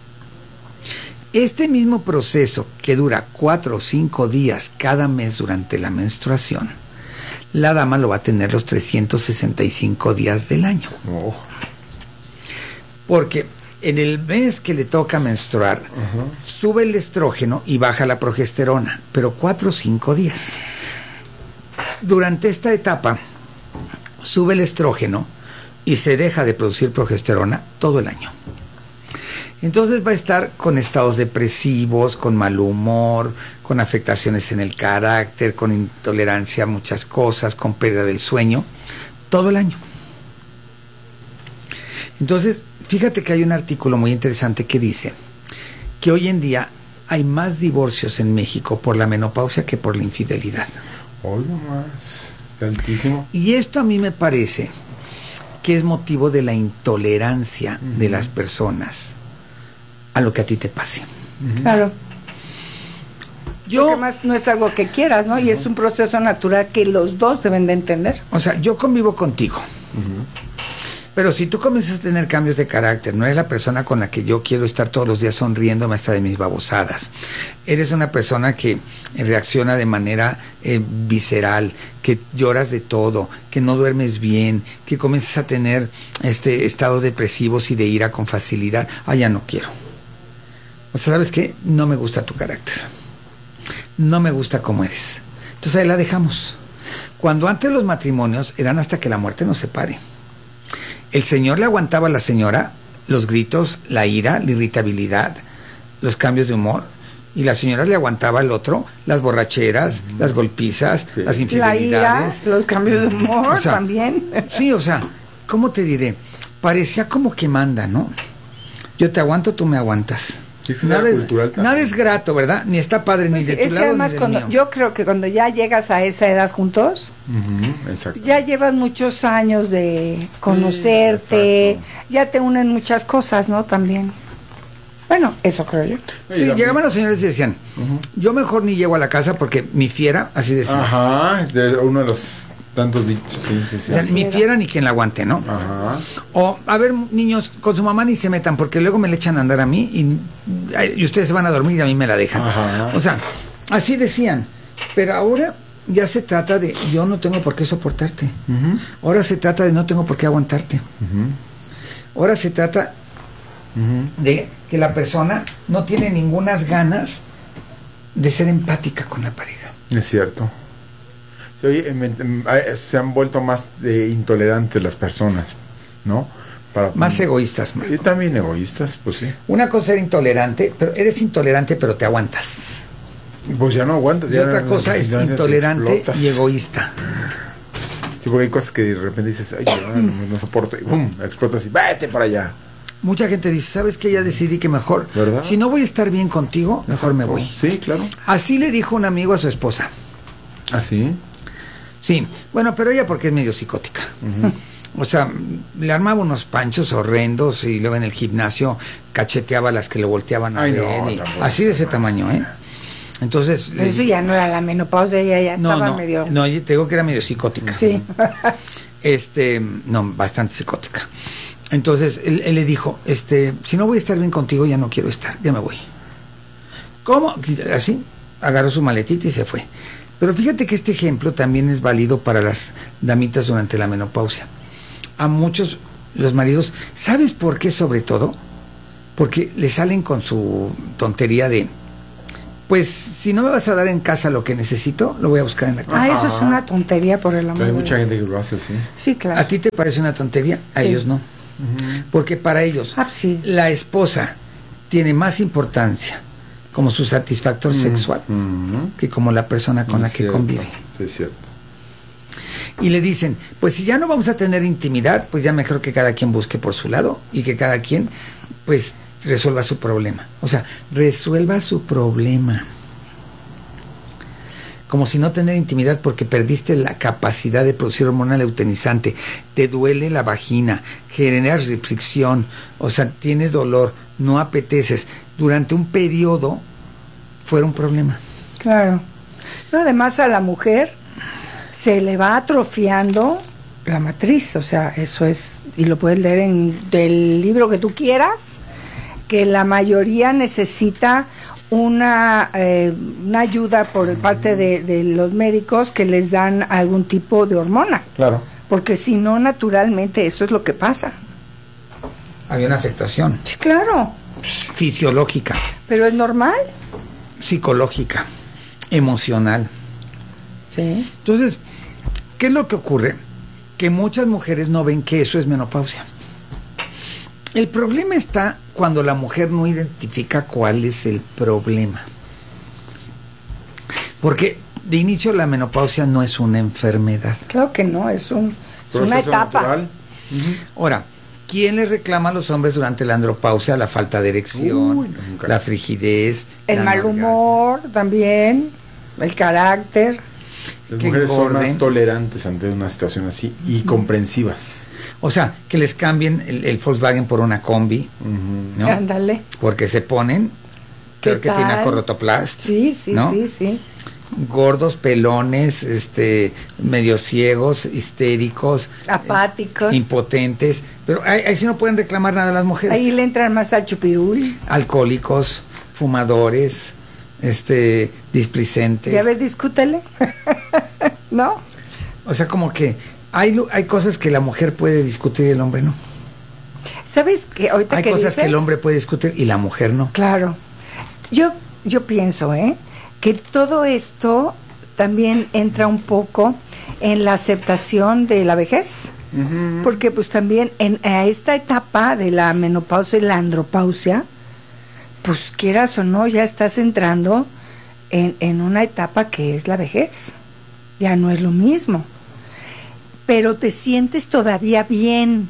Este mismo proceso, que dura cuatro o cinco días cada mes durante la menstruación, la dama lo va a tener los trescientos sesenta y cinco días del año. Oh. Porque en el mes que le toca menstruar, uh-huh. sube el estrógeno y baja la progesterona, pero cuatro o cinco días. Durante esta etapa, sube el estrógeno y se deja de producir progesterona todo el año. Entonces va a estar con estados depresivos, con mal humor, con afectaciones en el carácter, con intolerancia a muchas cosas, con pérdida del sueño, todo el año. Entonces, fíjate que hay un artículo muy interesante que dice que hoy en día hay más divorcios en México por la menopausia que por la infidelidad. Hoy nomás, está altísimo. Y esto a mí me parece que es motivo de la intolerancia uh-huh. de las personas a lo que a ti te pase. Uh-huh. Claro. Yo, Porque más no es algo que quieras, ¿no? Uh-huh. Y es un proceso natural que los dos deben de entender. O sea, yo convivo contigo. Uh-huh. Pero si tú comienzas a tener cambios de carácter, no eres la persona con la que yo quiero estar todos los días sonriéndome hasta de mis babosadas. Eres una persona que reacciona de manera eh, visceral, que lloras de todo, que no duermes bien, que comienzas a tener este estados depresivos y de ira con facilidad. Ah, ya no quiero. O sea, ¿sabes qué? No me gusta tu carácter. No me gusta cómo eres. Entonces ahí la dejamos. Cuando antes los matrimonios eran hasta que la muerte nos separe. El señor le aguantaba a la señora los gritos, la ira, la irritabilidad, los cambios de humor. Y la señora le aguantaba al otro las borracheras, uh-huh. las golpizas, sí. las infidelidades. La ira, los cambios de humor, o sea, también. Sí, o sea, ¿cómo te diré? Parecía como que manda, ¿no? Yo te aguanto, tú me aguantas. Nada es, nada es grato, ¿verdad? Ni está padre, pues ni de tu es lado, que además ni del cuando, mío. Yo creo que cuando ya llegas a esa edad juntos, uh-huh, ya llevas muchos años de conocerte, sí, ya te unen muchas cosas, ¿no? También. Bueno, eso creo yo. Sí, llegaban los señores y decían, uh-huh. yo mejor ni llego a la casa porque mi fiera, así decía. Ajá, de uno de los tantos dichos, sí, sí, sí. O sea, mi fiera ni quien la aguante, ¿no? Ajá. O, a ver, niños, con su mamá ni se metan, porque luego me le echan a andar a mí y, y ustedes se van a dormir y a mí me la dejan. Ajá. O sea, así decían. Pero ahora ya se trata de, yo no tengo por qué soportarte. Uh-huh. Ahora se trata de, no tengo por qué aguantarte. Uh-huh. Ahora se trata uh-huh. de que la persona no tiene ningunas ganas de ser empática con la pareja. Es cierto. Sí, oye, me, me, se han vuelto más eh, intolerantes las personas, ¿no? Para, más egoístas, Marco. Y también egoístas, pues sí. Una cosa era intolerante, pero eres intolerante, pero te aguantas. Pues ya no aguantas. Y ya otra no, cosa no, es no, intolerante y egoísta. Sí, porque hay cosas que de repente dices, ay, no, no, no soporto, y ¡pum! Explotas y vete para allá. Mucha gente dice, ¿sabes qué? Ya decidí que mejor, ¿verdad? Si no voy a estar bien contigo, mejor Exacto. me voy. Sí, claro. Así le dijo un amigo a su esposa. ¿Ah, sí? Sí, bueno, pero ella porque es medio psicótica. Uh-huh. O sea, le armaba unos panchos horrendos y luego en el gimnasio cacheteaba a las que le volteaban a Ay, ver. No, y así de ese tamaño, ¿eh? Entonces... Pero eso ya no era la menopausia, ella ya no, estaba no, medio... No, te digo que era medio psicótica. Sí. Este, no, bastante psicótica. Entonces, él, él le dijo, este, si no voy a estar bien contigo, ya no quiero estar, ya me voy. ¿Cómo? Así, agarró su maletita y se fue. Pero fíjate que este ejemplo también es válido para las damitas durante la menopausia. A muchos, los maridos, ¿sabes por qué sobre todo? Porque le salen con su tontería de, pues si no me vas a dar en casa lo que necesito, lo voy a buscar en la casa. Ah, eso es una tontería, por el amor de Dios. Hay mucha gente que lo hace así. Sí, claro. ¿A ti te parece una tontería? A Sí. ellos no. Uh-huh. Porque para ellos, ah, sí. la esposa tiene más importancia como su satisfactor uh-huh. sexual uh-huh. que como la persona con es la que cierto. convive. Sí, es cierto. Y le dicen, pues si ya no vamos a tener intimidad, pues ya mejor que cada quien busque por su lado y que cada quien, pues, resuelva su problema. O sea, resuelva su problema. Como si no tener intimidad porque perdiste la capacidad de producir hormona luteinizante, te duele la vagina, generas fricción, o sea, tienes dolor, no apeteces. Durante un periodo fuera un problema. Claro. No, además a la mujer se le va atrofiando la matriz, o sea, eso es, y lo puedes leer en del libro que tú quieras, que la mayoría necesita una, eh, una ayuda por parte de, de los médicos que les dan algún tipo de hormona. Claro. Porque si no, naturalmente eso es lo que pasa. Hay una afectación. Sí, claro. Fisiológica. Pero es normal. Psicológica. Emocional. Sí. Entonces, ¿qué es lo que ocurre? Que muchas mujeres no ven que eso es menopausia. El problema está cuando la mujer no identifica cuál es el problema. Porque de inicio la menopausia no es una enfermedad. Claro que no, es, un, es una etapa. Natural. Uh-huh. Ahora, ¿quién le reclama a los hombres durante la andropausia? La falta de erección, Uy, la frigidez, el mal orgasmo. humor también, el carácter. Las mujeres son más tolerantes ante una situación así y uh-huh. comprensivas. O sea, que les cambien el, el Volkswagen por una combi, uh-huh. ¿no? Ándale. Porque se ponen, creo que tiene acorrotoplast. Sí, sí, ¿no? sí, sí. Gordos, pelones, este, medio ciegos, histéricos, apáticos, eh, impotentes. Pero ahí, ahí sí no pueden reclamar nada las mujeres. Ahí le entran más al chupirul. Alcohólicos, fumadores, este, displicentes. Ya ves, discútele. ¿No? O sea, como que hay, hay cosas que la mujer puede discutir y el hombre no. ¿Sabes qué? Ahorita hay que cosas dices, que el hombre puede discutir y la mujer no. Claro. Yo, yo pienso, ¿eh? que todo esto también entra un poco en la aceptación de la vejez. Uh-huh. Porque pues también en a esta etapa de la menopausia y la andropausia, pues quieras o no, ya estás entrando en, en una etapa que es la vejez. Ya no es lo mismo. Pero te sientes todavía bien,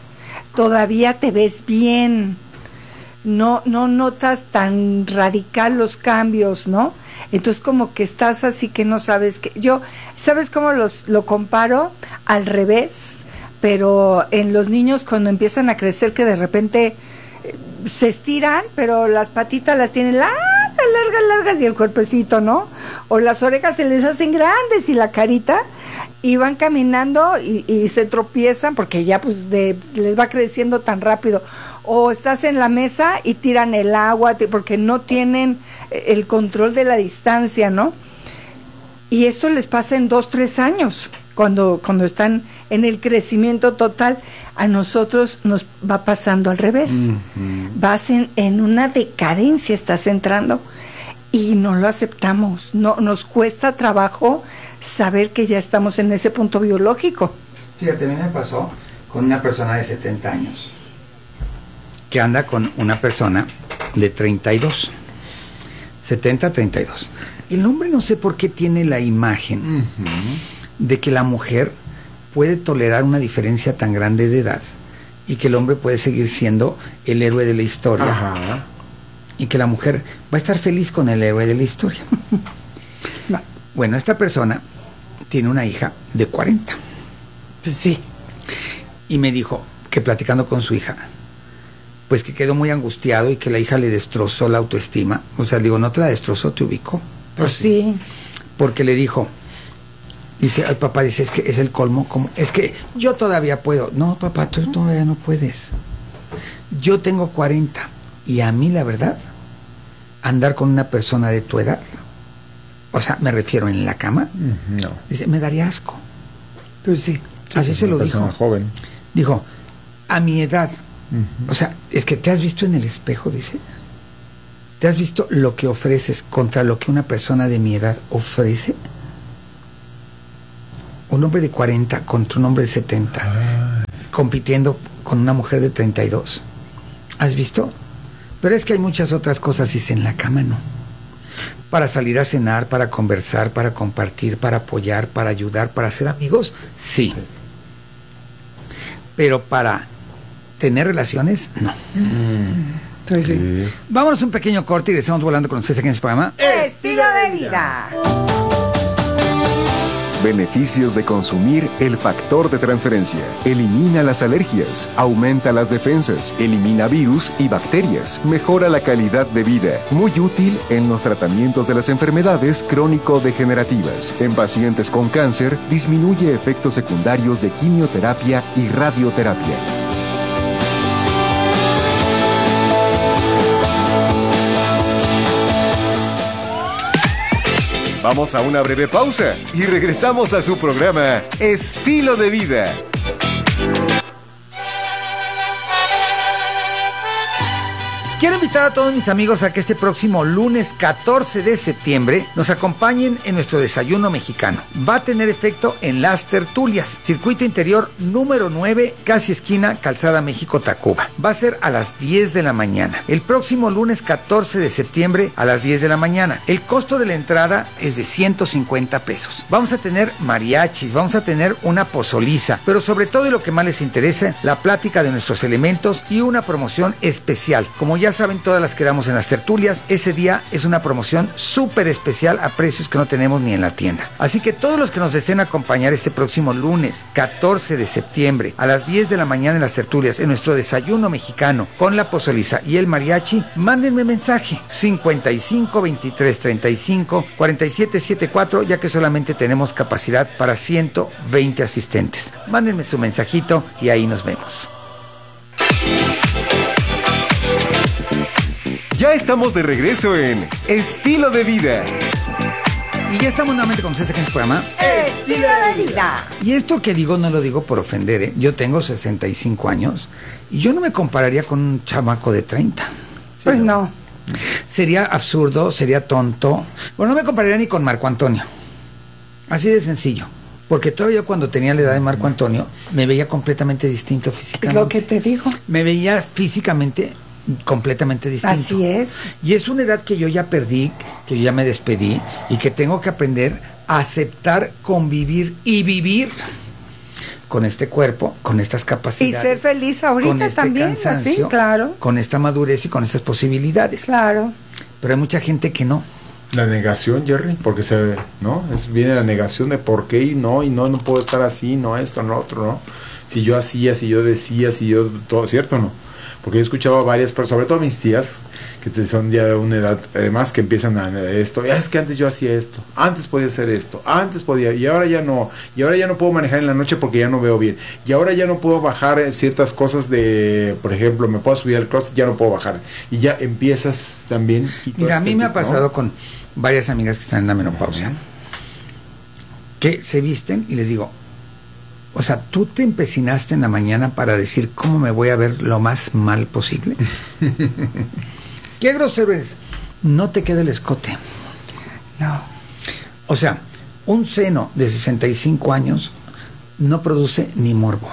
todavía te ves bien, no, no notas tan radical los cambios, ¿no? Entonces como que estás así que no sabes que yo, ¿sabes cómo los lo comparo? Al revés, pero en los niños cuando empiezan a crecer que de repente eh, se estiran, pero las patitas las tienen largas, largas, largas y el cuerpecito, ¿no? O las orejas se les hacen grandes y la carita, y van caminando y, y se tropiezan porque ya pues de, les va creciendo tan rápido. O estás en la mesa y tiran el agua te, porque no tienen el control de la distancia, ¿no? Y esto les pasa en dos, tres años, cuando, cuando están en el crecimiento total. A nosotros nos va pasando al revés. Uh-huh. Vas en, en una decadencia, estás entrando y no lo aceptamos. No, nos cuesta trabajo saber que ya estamos en ese punto biológico. Fíjate, a mí me pasó con una persona de setenta años que anda con una persona de treinta y dos, setenta, treinta y dos. El hombre no sé por qué tiene la imagen uh-huh. de que la mujer puede tolerar una diferencia tan grande de edad y que el hombre puede seguir siendo el héroe de la historia. Ajá. Y que la mujer va a estar feliz con el héroe de la historia. No. Bueno, esta persona tiene una hija de cuarenta. Pues sí. Y me dijo que platicando con su hija, pues que quedó muy angustiado y que la hija le destrozó la autoestima. O sea, digo, no te la destrozó, te ubicó. Pues sí. Porque le dijo, dice, al papá dice, es que es el colmo, como, es que yo todavía puedo. No, papá, tú todavía no puedes. Yo tengo cuarenta y a mí la verdad, andar con una persona de tu edad? O sea, me refiero en la cama. No. Dice, me daría asco. Pues sí, así es se lo una dijo. persona joven. Dijo, a mi edad. Uh-huh. O sea, es que te has visto en el espejo, dice. ¿Te has visto lo que ofreces contra lo que una persona de mi edad ofrece? Un hombre de cuarenta contra un hombre de setenta, Ay. compitiendo con una mujer de treinta y dos. ¿Has visto? Pero es que hay muchas otras cosas, dice, en la cama no. Para salir a cenar, para conversar, para compartir, para apoyar, para ayudar, para ser amigos, sí. Pero para tener relaciones, no. Mm. Entonces, sí. Vámonos un pequeño corte y regresamos volando con ustedes aquí en este programa. Estilo de vida. Beneficios de consumir el factor de transferencia. Elimina las alergias, aumenta las defensas, elimina virus y bacterias, mejora la calidad de vida. Muy útil en los tratamientos de las enfermedades crónico-degenerativas. En pacientes con cáncer, disminuye efectos secundarios de quimioterapia y radioterapia. Vamos a una breve pausa y regresamos a su programa Estilo de Vida. Quiero invitar a todos mis amigos a que este próximo lunes catorce de septiembre nos acompañen en nuestro desayuno mexicano. Va a tener efecto en Las Tertulias, circuito interior número nueve, casi esquina Calzada México-Tacuba. Va a ser a las diez de la mañana. El próximo lunes catorce de septiembre a las diez de la mañana. El costo de la entrada es de ciento cincuenta pesos. Vamos a tener mariachis, vamos a tener una pozoliza, pero sobre todo y lo que más les interesa, la plática de nuestros elementos y una promoción especial. Como ya Ya saben, todas las que damos en las tertulias, ese día es una promoción súper especial a precios que no tenemos ni en la tienda. Así que todos los que nos deseen acompañar este próximo lunes catorce de septiembre a las diez de la mañana en las tertulias, en nuestro desayuno mexicano con la pozoliza y el mariachi, mándenme mensaje cincuenta y cinco, veintitrés, treinta y cinco, cuarenta y siete setenta y cuatro, ya que solamente tenemos capacidad para ciento veinte asistentes. Mándenme su mensajito y ahí nos vemos. Ya estamos de regreso en Estilo de Vida. Y ya estamos nuevamente con ustedes aquí en este programa Estilo de Vida. Y esto que digo no lo digo por ofender, ¿eh? Yo tengo sesenta y cinco años y yo no me compararía con un chamaco de treinta. Sí, pues no. no. Sería absurdo, sería tonto. Bueno, no me compararía ni con Marco Antonio. Así de sencillo. Porque todavía cuando tenía la edad de Marco Antonio me veía completamente distinto físicamente. Es lo que te digo. Me veía físicamente completamente distinto. Así es. Y es una edad que yo ya perdí, que yo ya me despedí y que tengo que aprender a aceptar, convivir y vivir con este cuerpo, con estas capacidades. Y ser feliz ahorita con este también, así, claro. Con esta madurez y con estas posibilidades. Claro. Pero hay mucha gente que no. La negación, Jerry, porque se, ¿no? Es, viene la negación de por qué y no, y no, no puedo estar así, no esto, no otro, ¿no? Si yo hacía, si yo decía, si yo todo, ¿cierto o no? Porque yo escuchaba a varias personas, sobre todo mis tías, que son ya de una edad, además que empiezan a esto, es que antes yo hacía esto, antes podía hacer esto, antes podía, y ahora ya no, y ahora ya no puedo manejar en la noche porque ya no veo bien, y ahora ya no puedo bajar ciertas cosas de, por ejemplo, me puedo subir al closet, ya no puedo bajar, y ya empiezas también. Mira, a mí me ha pasado, ¿no?, con varias amigas que están en la menopausia, que se visten y les digo, o sea, tú te empecinaste en la mañana para decir cómo me voy a ver lo más mal posible. ¿Qué grosero eres? No te queda el escote. No. O sea, un seno de sesenta y cinco años no produce ni morbo.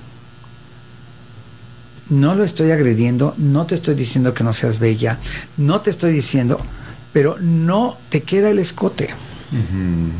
No lo estoy agrediendo, no te estoy diciendo que no seas bella, no te estoy diciendo, pero no te queda el escote. Uh-huh.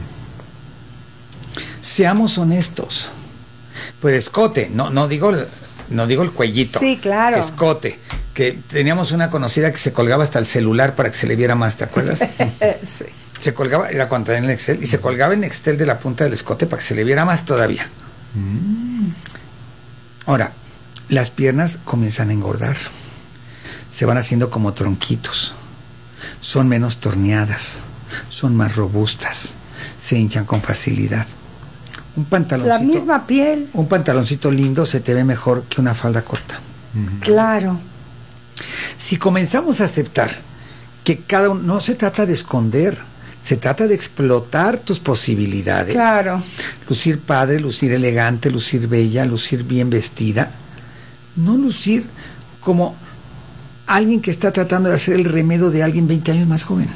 Seamos honestos. Pues escote, no, no digo, no digo el cuellito. Sí, claro. Escote, que teníamos una conocida que se colgaba hasta el celular para que se le viera más, ¿te acuerdas? Sí. Se colgaba, era cuando tenía el Excel, y se colgaba en Excel de la punta del escote para que se le viera más todavía. Mm. Ahora, las piernas comienzan a engordar, se van haciendo como tronquitos, son menos torneadas, son más robustas, se hinchan con facilidad. Un pantaloncito, la misma piel. Un pantaloncito lindo se te ve mejor que una falda corta. Uh-huh. Claro. Si comenzamos a aceptar que cada uno, no se trata de esconder, se trata de explotar tus posibilidades. Claro. Lucir padre, lucir elegante, lucir bella, lucir bien vestida. No lucir como alguien que está tratando de hacer el remedio de alguien veinte años más joven.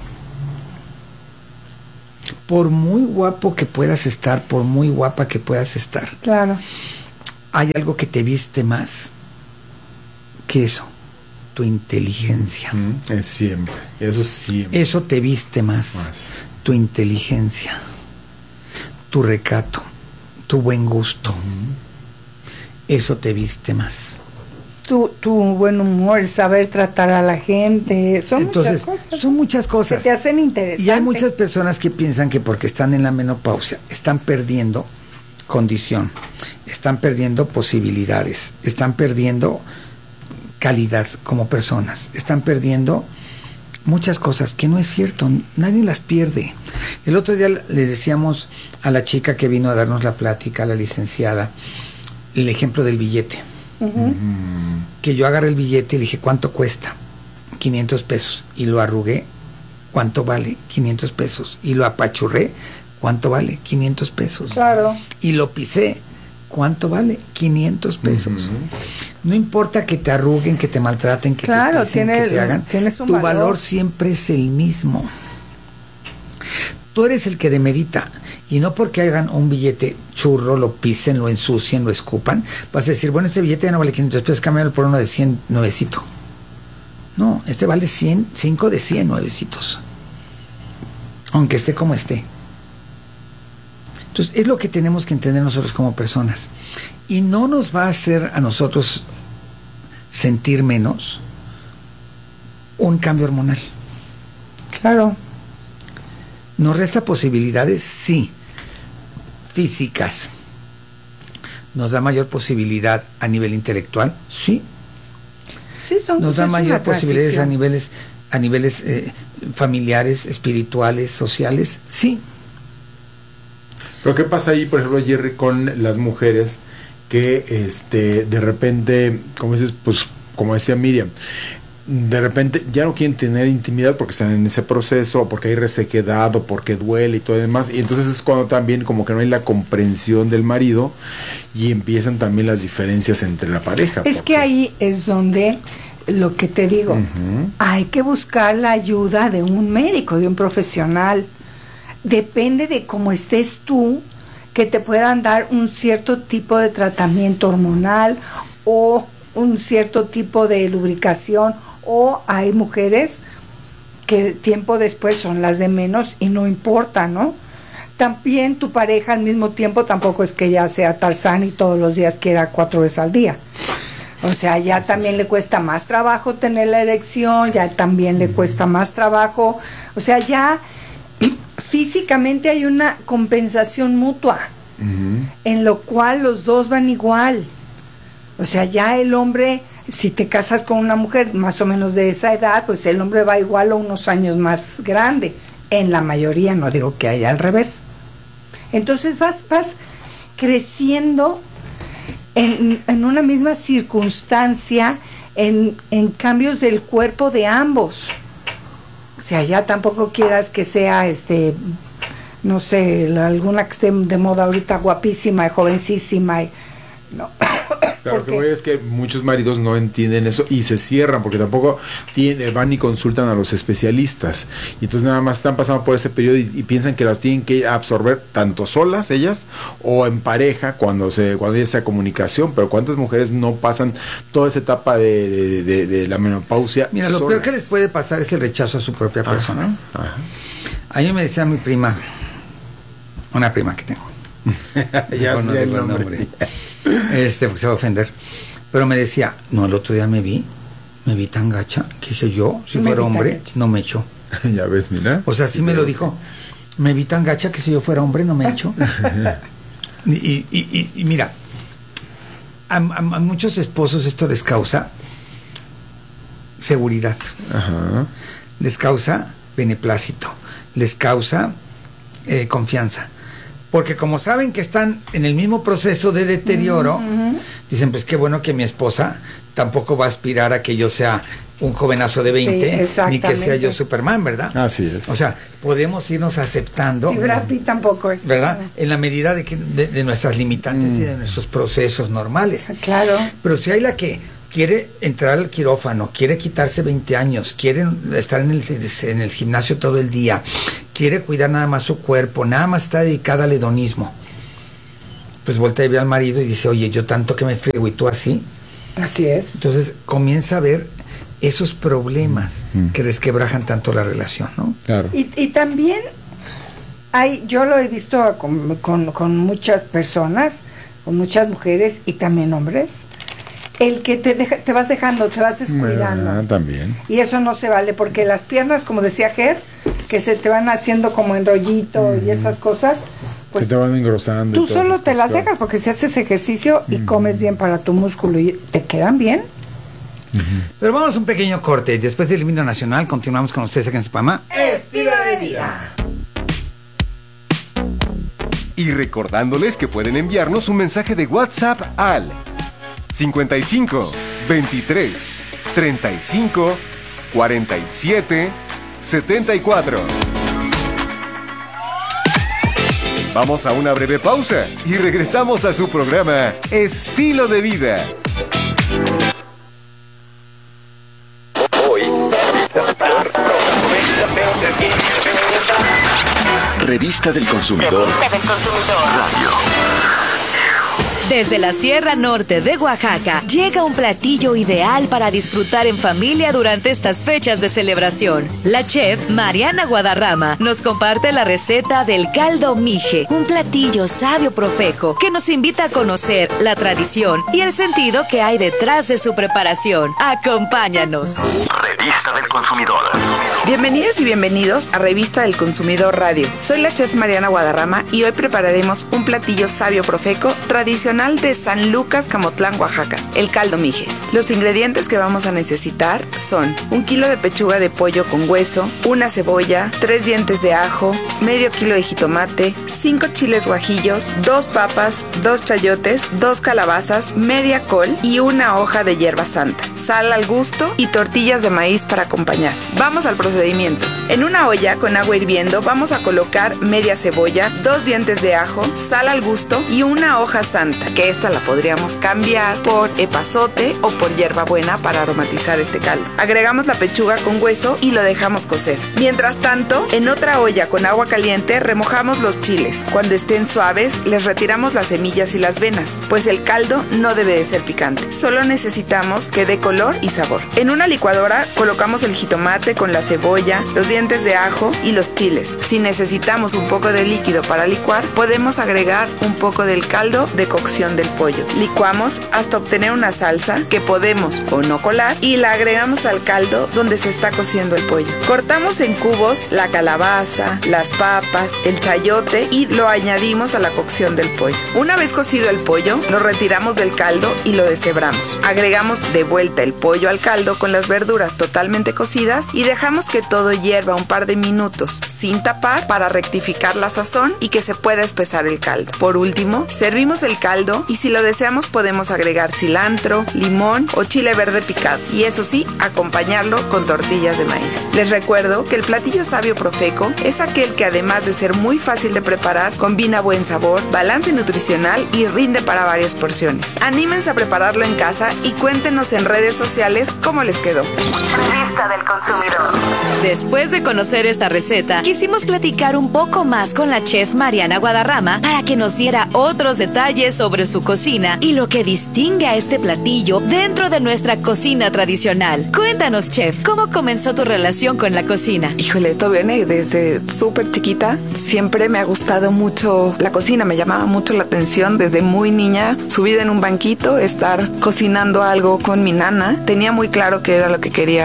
Por muy guapo que puedas estar, por muy guapa que puedas estar, claro, hay algo que te viste más que eso, tu inteligencia. Mm, es siempre, eso siempre. Eso te viste más, más, tu inteligencia, tu recato, tu buen gusto. Mm. Eso te viste más. Tu, tu buen humor, el saber tratar a la gente, son Entonces, muchas cosas. Son muchas cosas. Que te hacen interesante. Y hay muchas personas que piensan que porque están en la menopausia están perdiendo condición, están perdiendo posibilidades, están perdiendo calidad como personas, están perdiendo muchas cosas, que no es cierto, nadie las pierde. El otro día le decíamos a la chica que vino a darnos la plática, a la licenciada, el ejemplo del billete. Uh-huh. Que yo agarré el billete y le dije, ¿cuánto cuesta? quinientos pesos. Y lo arrugué, ¿cuánto vale? quinientos pesos. Y lo apachurré, ¿cuánto vale? quinientos pesos. Claro. Y lo pisé, ¿cuánto vale? quinientos pesos. Uh-huh. No importa que te arruguen, que te maltraten, que claro, te pisen, tiene, que te hagan. Tienes un tu valor. valor siempre es el mismo. Tú eres el que demerita, y no porque hagan un billete churro, lo pisen, lo ensucien, lo escupan, vas a decir, bueno, este billete ya no vale quinientos pesos, cámbialo por uno de cien nuevecito. No, este vale cien, cinco de cien nuevecitos, aunque esté como esté. Entonces, es lo que tenemos que entender nosotros como personas, y no nos va a hacer a nosotros sentir menos un cambio hormonal. Claro. ¿Nos resta posibilidades? Sí. Físicas. ¿Nos da mayor posibilidad a nivel intelectual? Sí. Sí, son ¿Nos da mayor posibilidades a niveles, a niveles eh, familiares, espirituales, sociales? Sí. Pero ¿qué pasa ahí, por ejemplo, Jerry, con las mujeres que este de repente, como dices, pues como decía Miriam, de repente ya no quieren tener intimidad porque están en ese proceso, o porque hay resequedad, o porque duele y todo demás, y entonces es cuando también como que no hay la comprensión del marido y empiezan también las diferencias entre la pareja. Es porque... que ahí es donde, lo que te digo, uh-huh. hay que buscar la ayuda de un médico, de un profesional. Depende de cómo estés tú, que te puedan dar un cierto tipo de tratamiento hormonal o un cierto tipo de lubricación, o hay mujeres que tiempo después son las de menos y no importa, ¿no? También tu pareja al mismo tiempo tampoco es que ya sea Tarzán y todos los días quiera cuatro veces al día. O sea, ya Eso también es. le cuesta más trabajo tener la erección, ya también le cuesta más trabajo. O sea, ya físicamente hay una compensación mutua, uh-huh. en lo cual los dos van igual. O sea, ya el hombre, si te casas con una mujer más o menos de esa edad, pues el hombre va igual o unos años más grande. En la mayoría, no digo que haya al revés. Entonces vas, vas creciendo en, en una misma circunstancia, en, en cambios del cuerpo de ambos. O sea, ya tampoco quieras que sea, este, no sé, alguna que esté de moda ahorita, guapísima y jovencísima, y, no. Claro, lo que voy es que muchos maridos no entienden eso y se cierran porque tampoco tienen, van y consultan a los especialistas, y entonces nada más están pasando por ese periodo y, y piensan que las tienen que absorber tanto solas ellas o en pareja cuando se cuando hay esa comunicación. Pero cuántas mujeres no pasan toda esa etapa de, de, de, de la menopausia. Mira, lo solas. Peor que les puede pasar es el rechazo a su propia ajá, persona. Ajá. A mí me decía mi prima, una prima que tengo, ya sé el nombre, nombre. Este, porque se va a ofender, pero me decía, no, el otro día me vi, me vi tan gacha, que dije yo, si me fuera hombre, no me echo. Ya ves, mira. O sea, sí, sí me lo dijo, me vi tan gacha que si yo fuera hombre, no me echo. y, y, y, y mira, a, a, a muchos esposos esto les causa seguridad, ajá. les causa beneplácito, les causa eh, confianza. Porque como saben que están en el mismo proceso de deterioro, uh-huh. dicen, pues qué bueno que mi esposa tampoco va a aspirar a que yo sea un jovenazo de veinte, sí, ni que sea yo Superman, ¿verdad? Así es. O sea, podemos irnos aceptando. Sí, Brad Pitt tampoco es. ¿Verdad? En la medida de, que, de, de nuestras limitantes mm. y de nuestros procesos normales. Claro. Pero si hay la que quiere entrar al quirófano, quiere quitarse veinte años, quiere estar en el, en el gimnasio todo el día, quiere cuidar nada más su cuerpo, nada más está dedicada al hedonismo, pues voltea y ve al marido y dice, oye, yo tanto que me friego y tú así. Así es. Entonces comienza a ver esos problemas mm. que resquebrajan tanto la relación, ¿no? Claro. Y, y también hay, yo lo he visto con, con, con muchas personas, con muchas mujeres y también hombres, el que te deja, te vas dejando, te vas descuidando. Ah, también. Y eso no se vale, porque las piernas, como decía Ger, que se te van haciendo como en rollito mm. y esas cosas, pues se te van engrosando. Tú solo te las dejas, porque si haces ejercicio y mm. comes bien para tu músculo y te quedan bien. Uh-huh. Pero vamos a un pequeño corte. Después del himno nacional, continuamos con ustedes aquí en su programa Estilo de Vida. Y recordándoles que pueden enviarnos un mensaje de WhatsApp al cincuenta y cinco, veintitrés, treinta y cinco, cuarenta y siete, setenta y cuatro. Vamos a una breve pausa y regresamos a su programa Estilo de Vida. Revista del Consumidor. Revista del Consumidor. Radio. Desde la Sierra Norte de Oaxaca llega un platillo ideal para disfrutar en familia durante estas fechas de celebración. La chef Mariana Guadarrama nos comparte la receta del caldo mije, un platillo sabio profeco que nos invita a conocer la tradición y el sentido que hay detrás de su preparación. Acompáñanos. Revista del Consumidor. Bienvenidas y bienvenidos a Revista del Consumidor Radio. Soy la chef Mariana Guadarrama y hoy prepararemos un platillo sabio profeco tradicional de San Lucas, Camotlán, Oaxaca, el caldo mije. Los ingredientes que vamos a necesitar son un kilo de pechuga de pollo con hueso, una cebolla, tres dientes de ajo, medio kilo de jitomate, cinco chiles guajillos, dos papas, dos chayotes, dos calabazas, media col y una hoja de hierba santa, sal al gusto y tortillas de maíz para acompañar. Vamos al procedimiento. En una olla con agua hirviendo vamos a colocar media cebolla, dos dientes de ajo, sal al gusto y una hoja santa, que esta la podríamos cambiar por epazote o por hierbabuena para aromatizar este caldo. Agregamos la pechuga con hueso y lo dejamos cocer. Mientras tanto, en otra olla con agua caliente remojamos los chiles. Cuando estén suaves, les retiramos las semillas y las venas, pues el caldo no debe de ser picante. Solo necesitamos que dé color y sabor. En una licuadora colocamos el jitomate con la cebolla, los dientes de ajo y los chiles. Si necesitamos un poco de líquido para licuar, podemos agregar un poco del caldo de cocción del pollo. Licuamos hasta obtener una salsa que podemos o no colar y la agregamos al caldo donde se está cociendo el pollo. Cortamos en cubos la calabaza, las papas, el chayote y lo añadimos a la cocción del pollo. Una vez cocido el pollo, lo retiramos del caldo y lo deshebramos. Agregamos de vuelta el pollo al caldo con las verduras totalmente cocidas y dejamos que todo hierva un par de minutos sin tapar para rectificar la sazón y que se pueda espesar el caldo. Por último, servimos el caldo y si lo deseamos podemos agregar cilantro, limón o chile verde picado y eso sí, acompañarlo con tortillas de maíz. Les recuerdo que el platillo sabio profeco es aquel que además de ser muy fácil de preparar, combina buen sabor, balance nutricional y rinde para varias porciones. Anímense a prepararlo en casa y cuéntenos en redes sociales cómo les quedó. Revista del Consumidor. Después de conocer esta receta, quisimos platicar un poco más con la chef Mariana Guadarrama para que nos diera otros detalles sobre su cocina y lo que distingue a este platillo dentro de nuestra cocina tradicional. Cuéntanos, chef, ¿cómo comenzó tu relación con la cocina? Híjole, esto viene desde súper chiquita. Siempre me ha gustado mucho la cocina, me llamaba mucho la atención desde muy niña. Subida en un banquito, estar cocinando algo con mi nana. Tenía muy claro que era lo que quería estudiar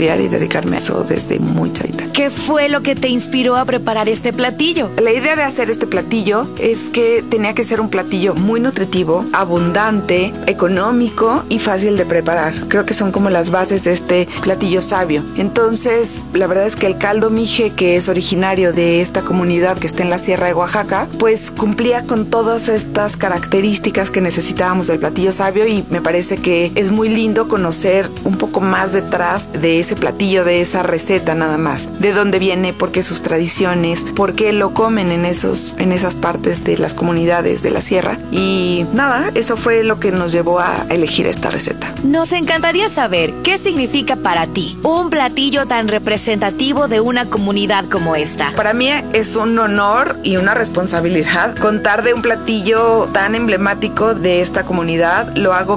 estudiar y dedicarme a eso desde muy chavita. ¿Qué fue lo que te inspiró a preparar este platillo? La idea de hacer este platillo es que tenía que ser un platillo muy nutritivo, abundante, económico y fácil de preparar. Creo que son como las bases de este platillo sabio. Entonces, la verdad es que el caldo mije, que es originario de esta comunidad que está en la Sierra de Oaxaca, pues cumplía con todas estas características que necesitábamos del platillo sabio, y me parece que es muy lindo conocer un poco más detrás de ese platillo, de esa receta nada más. De dónde viene, por qué sus tradiciones, por qué lo comen en, esos, en esas partes de las comunidades de la sierra. Y nada, eso fue lo que nos llevó a elegir esta receta. Nos encantaría saber qué significa para ti un platillo tan representativo de una comunidad como esta. Para mí es un honor y una responsabilidad contar de un platillo tan emblemático de esta comunidad. Lo hago